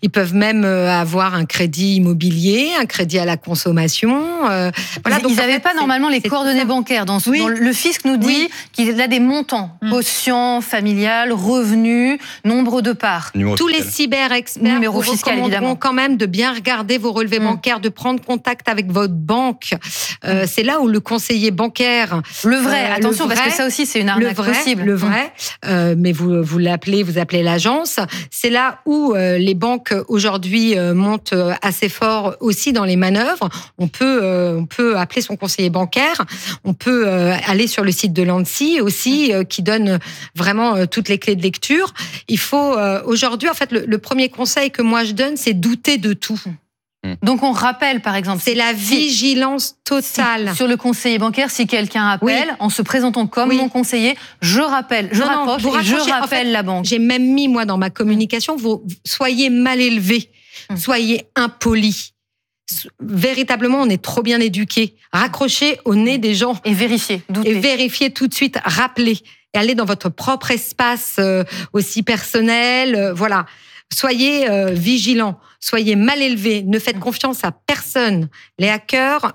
[SPEAKER 9] avoir un crédit immobilier, un crédit à la consommation.
[SPEAKER 1] Voilà, ils n'avaient pas normalement les coordonnées bancaires. Dans le fisc nous dit qu'il a des montants, quotient familial, revenus, nombre de parts.
[SPEAKER 9] Tous les cyber-experts vous recommanderont quand même de bien regarder vos relevés bancaires, de prendre contact avec votre banque. C'est là où le conseiller bancaire...
[SPEAKER 1] Le vrai, attention, parce que ça aussi, c'est une arnaque possible.
[SPEAKER 9] Le vrai, mais vous appelez l'agence. C'est là où les banques, aujourd'hui, montent assez fort aussi dans les manœuvres. On peut appeler son conseiller bancaire. On peut aller sur le site de l'ANSSI aussi, qui donne vraiment toutes les clés de lecture. Il faut aujourd'hui, en fait, le premier conseil que moi je donne, c'est douter de tout.
[SPEAKER 1] Donc on rappelle, par exemple,
[SPEAKER 9] c'est la vigilance totale
[SPEAKER 1] sur le conseiller bancaire. Si quelqu'un appelle en se présentant comme mon conseiller, je rappelle, je rappelle la banque.
[SPEAKER 9] J'ai même mis moi dans ma communication, vous soyez mal élevés. Soyez impolis. Véritablement, on est trop bien éduqués. Raccrochez au nez des gens.
[SPEAKER 1] Et vérifiez. Doutez.
[SPEAKER 9] Et vérifiez tout de suite. Rappelez. Et allez dans votre propre espace aussi personnel. Voilà. Soyez vigilants. Soyez mal élevés. Ne faites confiance à personne. Les hackers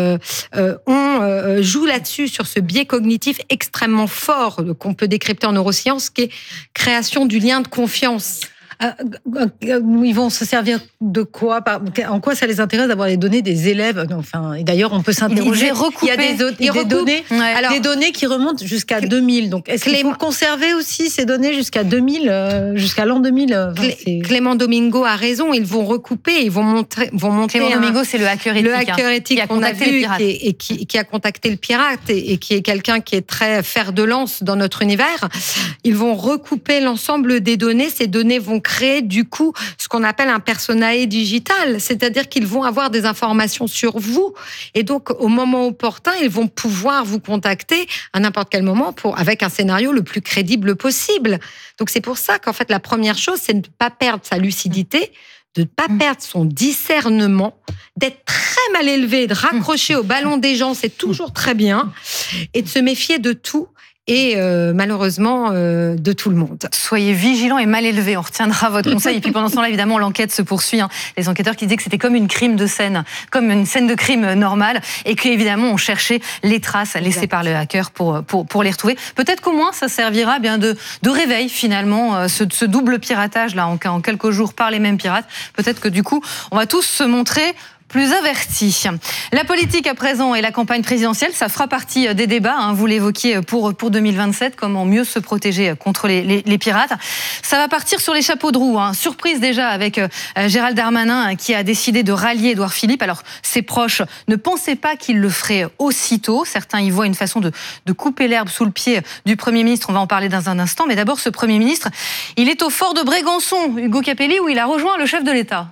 [SPEAKER 9] jouent là-dessus, sur ce biais cognitif extrêmement fort qu'on peut décrypter en neurosciences, qui est création du lien de confiance.
[SPEAKER 19] Ils vont se servir de quoi? En quoi ça les intéresse d'avoir les données des élèves? Enfin, et d'ailleurs, on peut s'interroger. Il y a des données qui remontent jusqu'à 2000. Donc, est-ce qu'il faut conserver aussi ces données jusqu'à 2000, jusqu'à l'an 2000?
[SPEAKER 9] Clément Domingo a raison. Ils vont recouper, ils vont montrer.
[SPEAKER 1] Clément Domingo, c'est le hacker éthique.
[SPEAKER 9] Le hacker éthique qu'on a vu et qui a contacté le pirate et qui est quelqu'un qui est très fer de lance dans notre univers. Ils vont recouper l'ensemble des données. Ces données vont créer du coup ce qu'on appelle un personae digital, c'est-à-dire qu'ils vont avoir des informations sur vous et donc au moment opportun, ils vont pouvoir vous contacter à n'importe quel moment avec un scénario le plus crédible possible. Donc c'est pour ça qu'en fait la première chose, c'est de ne pas perdre sa lucidité, de ne pas perdre son discernement, d'être très mal élevé, de raccrocher au ballon des gens, c'est toujours très bien, et de se méfier de tout. Et malheureusement de tout le monde.
[SPEAKER 1] Soyez vigilants et mal élevés, on retiendra votre conseil. Et puis pendant ce temps-là, évidemment, l'enquête se poursuit. Les enquêteurs qui disaient que c'était comme une crime de scène, comme une scène de crime normale, et qu'évidemment, on cherchait les traces laissées par le hacker pour les retrouver. Peut-être qu'au moins, ça servira bien de réveil, finalement, ce double piratage, là, en quelques jours, par les mêmes pirates. Peut-être que du coup, on va tous se montrer plus avertis. La politique à présent et la campagne présidentielle, ça fera partie des débats, vous l'évoquiez pour 2027, comment mieux se protéger contre les pirates. Ça va partir sur les chapeaux de roue. Surprise déjà avec Gérald Darmanin qui a décidé de rallier Édouard Philippe. Alors ses proches ne pensaient pas qu'il le ferait aussitôt. Certains y voient une façon de couper l'herbe sous le pied du Premier ministre. On va en parler dans un instant. Mais d'abord, ce Premier ministre, il est au fort de Brégançon, Hugo Capelli, où il a rejoint le chef de l'État.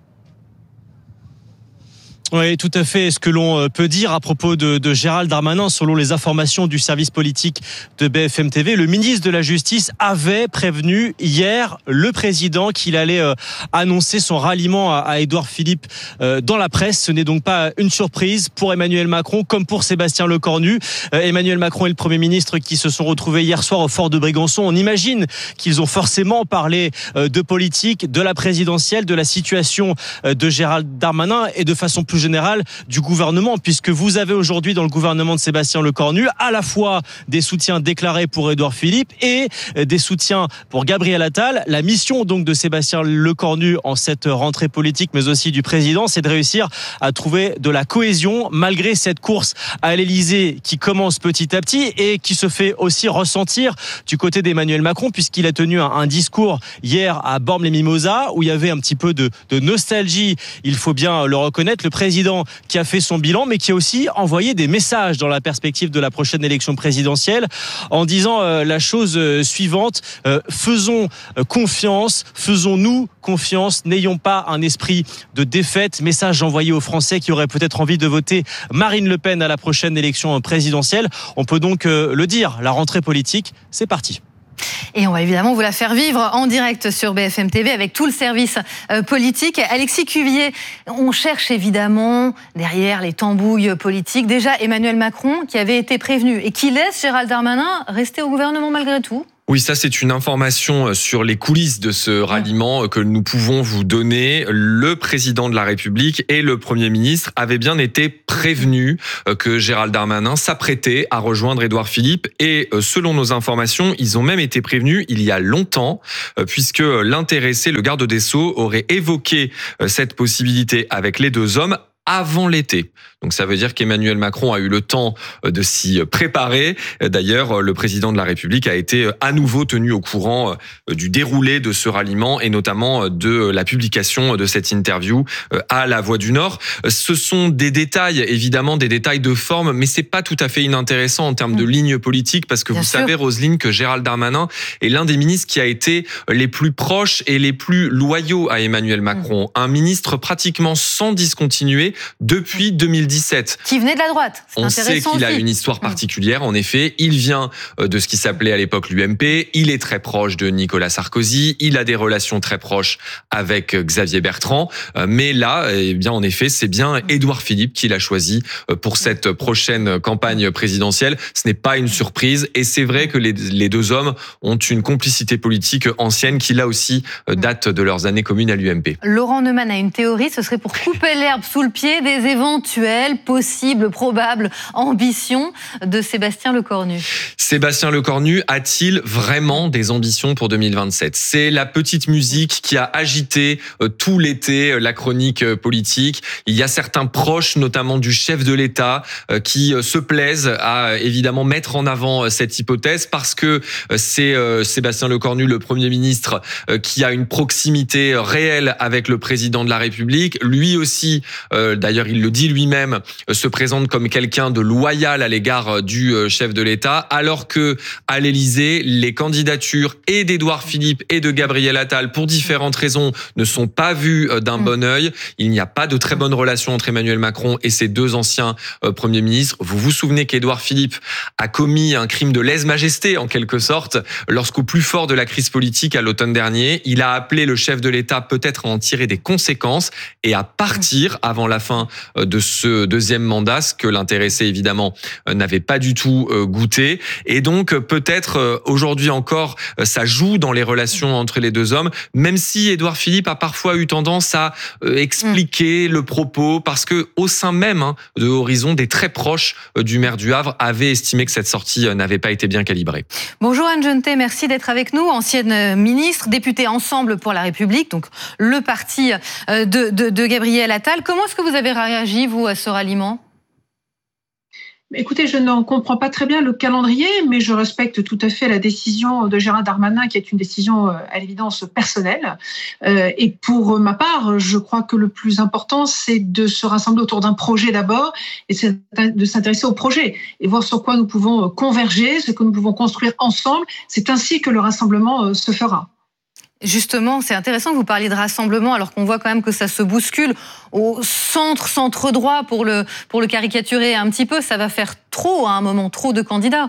[SPEAKER 10] Oui, tout à fait. Ce que l'on peut dire à propos de Gérald Darmanin, selon les informations du service politique de BFM TV, le ministre de la Justice avait prévenu hier le président qu'il allait annoncer son ralliement à Édouard Philippe dans la presse. Ce n'est donc pas une surprise pour Emmanuel Macron comme pour Sébastien Lecornu. Emmanuel Macron et le Premier ministre qui se sont retrouvés hier soir au fort de Brégançon. On imagine qu'ils ont forcément parlé de politique, de la présidentielle, de la situation de Gérald Darmanin et de façon plus générale du gouvernement, puisque vous avez aujourd'hui dans le gouvernement de Sébastien Lecornu à la fois des soutiens déclarés pour Édouard Philippe et des soutiens pour Gabriel Attal. La mission donc de Sébastien Lecornu en cette rentrée politique, mais aussi du président, c'est de réussir à trouver de la cohésion malgré cette course à l'Élysée qui commence petit à petit et qui se fait aussi ressentir du côté d'Emmanuel Macron, puisqu'il a tenu un discours hier à Bormes-les-Mimosas où il y avait un petit peu de nostalgie, il faut bien le reconnaître. Le président qui a fait son bilan, mais qui a aussi envoyé des messages dans la perspective de la prochaine élection présidentielle en disant la chose suivante, faisons confiance, faisons-nous confiance, n'ayons pas un esprit de défaite. Message envoyé aux Français qui auraient peut-être envie de voter Marine Le Pen à la prochaine élection présidentielle. On peut donc le dire, la rentrée politique, c'est parti.
[SPEAKER 1] Et on va évidemment vous la faire vivre en direct sur BFM TV avec tout le service politique. Alexis Cuvier, on cherche évidemment derrière les tambouilles politiques déjà Emmanuel Macron qui avait été prévenu et qui laisse Gérald Darmanin rester au gouvernement malgré tout.
[SPEAKER 11] Oui, ça c'est une information sur les coulisses de ce ralliement que nous pouvons vous donner. Le président de la République et le Premier ministre avaient bien été prévenus que Gérald Darmanin s'apprêtait à rejoindre Édouard Philippe et selon nos informations, ils ont même été prévenus il y a longtemps puisque l'intéressé, le garde des Sceaux, aurait évoqué cette possibilité avec les deux hommes avant l'été. Donc ça veut dire qu'Emmanuel Macron a eu le temps de s'y préparer. D'ailleurs, le président de la République a été à nouveau tenu au courant du déroulé de ce ralliement et notamment de la publication de cette interview à La Voix du Nord. Ce sont des détails, évidemment, des détails de forme, mais c'est pas tout à fait inintéressant en termes de ligne politique parce que vous savez, Roselyne, que Gérald Darmanin est l'un des ministres qui a été les plus proches et les plus loyaux à Emmanuel Macron. Un ministre pratiquement sans discontinuer depuis 2017.
[SPEAKER 1] Qui venait de la droite.
[SPEAKER 11] On sait qu'il a une histoire particulière, en effet. Il vient de ce qui s'appelait à l'époque l'UMP. Il est très proche de Nicolas Sarkozy. Il a des relations très proches avec Xavier Bertrand. Mais là, eh bien, en effet, c'est bien Édouard Philippe qui l'a choisi pour cette prochaine campagne présidentielle. Ce n'est pas une surprise. Et c'est vrai que les deux hommes ont une complicité politique ancienne qui, là aussi, date de leurs années communes à l'UMP.
[SPEAKER 1] Laurent Neumann a une théorie, ce serait pour couper l'herbe sous le pied des éventuelles, possibles, probables ambitions de Sébastien Lecornu.
[SPEAKER 11] Sébastien Lecornu a-t-il vraiment des ambitions pour 2027 ? C'est la petite musique qui a agité tout l'été la chronique politique. Il y a certains proches, notamment du chef de l'État, qui se plaisent à évidemment mettre en avant cette hypothèse parce que c'est Sébastien Lecornu, le Premier ministre, qui a une proximité réelle avec le président de la République. Lui aussi, d'ailleurs il le dit lui-même, se présente comme quelqu'un de loyal à l'égard du chef de l'État, alors que à l'Élysée, les candidatures et d'Édouard Philippe et de Gabriel Attal, pour différentes raisons, ne sont pas vues d'un bon œil. Il n'y a pas de très bonne relation entre Emmanuel Macron et ses deux anciens premiers ministres. Vous vous souvenez qu'Édouard Philippe a commis un crime de lèse-majesté, en quelque sorte, lorsqu'au plus fort de la crise politique à l'automne dernier, il a appelé le chef de l'État peut-être à en tirer des conséquences et à partir avant la fin de ce deuxième mandat, ce que l'intéressé évidemment n'avait pas du tout goûté. Et donc peut-être aujourd'hui encore, ça joue dans les relations entre les deux hommes, même si Édouard Philippe a parfois eu tendance à expliquer le propos, parce que au sein même de Horizon, des très proches du maire du Havre avaient estimé que cette sortie n'avait pas été bien calibrée.
[SPEAKER 1] Bonjour Anne Genetet, merci d'être avec nous, ancienne ministre, députée Ensemble pour la République, donc le parti de Gabriel Attal. Comment est-ce que vous avez réagi, vous, à ce ralliement ?
[SPEAKER 12] Écoutez, je n'en comprends pas très bien le calendrier, mais je respecte tout à fait la décision de Gérald Darmanin, qui est une décision à l'évidence personnelle. Et pour ma part, je crois que le plus important, c'est de se rassembler autour d'un projet d'abord, et c'est de s'intéresser au projet et voir sur quoi nous pouvons converger, ce que nous pouvons construire ensemble. C'est ainsi que le rassemblement se fera.
[SPEAKER 1] Justement, c'est intéressant que vous parliez de rassemblement, alors qu'on voit quand même que ça se bouscule au centre droit, pour le caricaturer un petit peu. Ça va faire trop, à un moment, trop de candidats.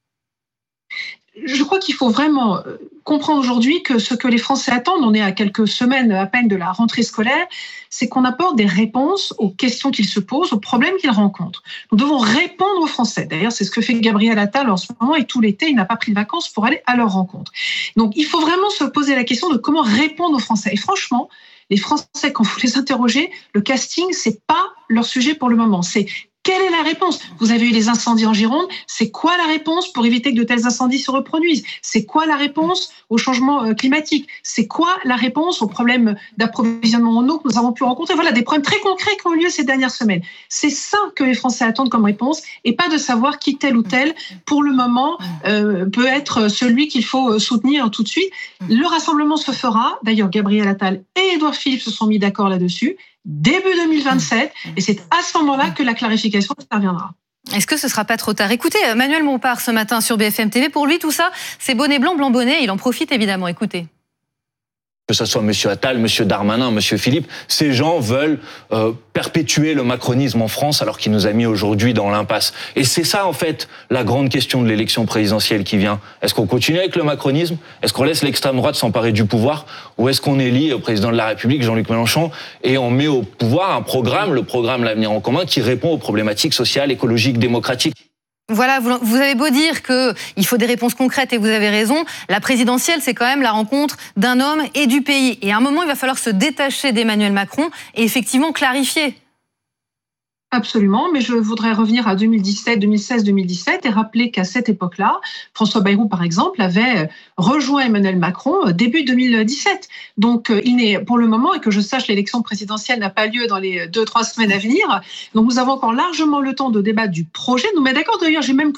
[SPEAKER 12] Je crois qu'il faut vraiment comprendre aujourd'hui que ce que les Français attendent, on est à quelques semaines à peine de la rentrée scolaire, c'est qu'on apporte des réponses aux questions qu'ils se posent, aux problèmes qu'ils rencontrent. Nous devons répondre aux Français. D'ailleurs, c'est ce que fait Gabriel Attal en ce moment, et tout l'été, il n'a pas pris de vacances pour aller à leur rencontre. Donc, il faut vraiment se poser la question de comment répondre aux Français. Et franchement, les Français, quand vous les interrogez, le casting, c'est pas leur sujet pour le moment. C'est quelle est la réponse ? Vous avez eu les incendies en Gironde. C'est quoi la réponse pour éviter que de tels incendies se reproduisent ? C'est quoi la réponse au changement climatique ? C'est quoi la réponse aux problèmes d'approvisionnement en eau que nous avons pu rencontrer ? Voilà, des problèmes très concrets qui ont eu lieu ces dernières semaines. C'est ça que les Français attendent comme réponse, et pas de savoir qui tel ou tel, pour le moment, peut être celui qu'il faut soutenir tout de suite. Le rassemblement se fera. D'ailleurs, Gabriel Attal et Édouard Philippe se sont mis d'accord là-dessus. Début 2027, et c'est à ce moment-là que la clarification interviendra.
[SPEAKER 1] Est-ce que ce ne sera pas trop tard ? Écoutez, Manuel Bompard ce matin sur BFM TV, pour lui tout ça, c'est bonnet blanc, blanc bonnet, il en profite évidemment, écoutez.
[SPEAKER 13] Que ce soit M. Attal, M. Darmanin, M. Philippe, ces gens veulent perpétuer le macronisme en France alors qu'il nous a mis aujourd'hui dans l'impasse. Et c'est ça, en fait, la grande question de l'élection présidentielle qui vient. Est-ce qu'on continue avec le macronisme ? Est-ce qu'on laisse l'extrême droite s'emparer du pouvoir ? Ou est-ce qu'on élit au président de la République, Jean-Luc Mélenchon, et on met au pouvoir un programme, le programme L'Avenir en commun, qui répond aux problématiques sociales, écologiques, démocratiques ?
[SPEAKER 1] Voilà, vous avez beau dire qu'il faut des réponses concrètes, et vous avez raison, la présidentielle, c'est quand même la rencontre d'un homme et du pays. Et à un moment, il va falloir se détacher d'Emmanuel Macron et effectivement clarifier.
[SPEAKER 12] Absolument, mais je voudrais revenir à 2017, 2016, 2017 et rappeler qu'à cette époque-là, François Bayrou, par exemple, avait rejoint Emmanuel Macron début 2017. Donc, il n'est, pour le moment, et que je sache, l'élection présidentielle n'a pas lieu dans les 2-3 semaines à venir. Donc, nous avons encore largement le temps de débattre du projet. Nous mettons d'accord, d'ailleurs, j'ai même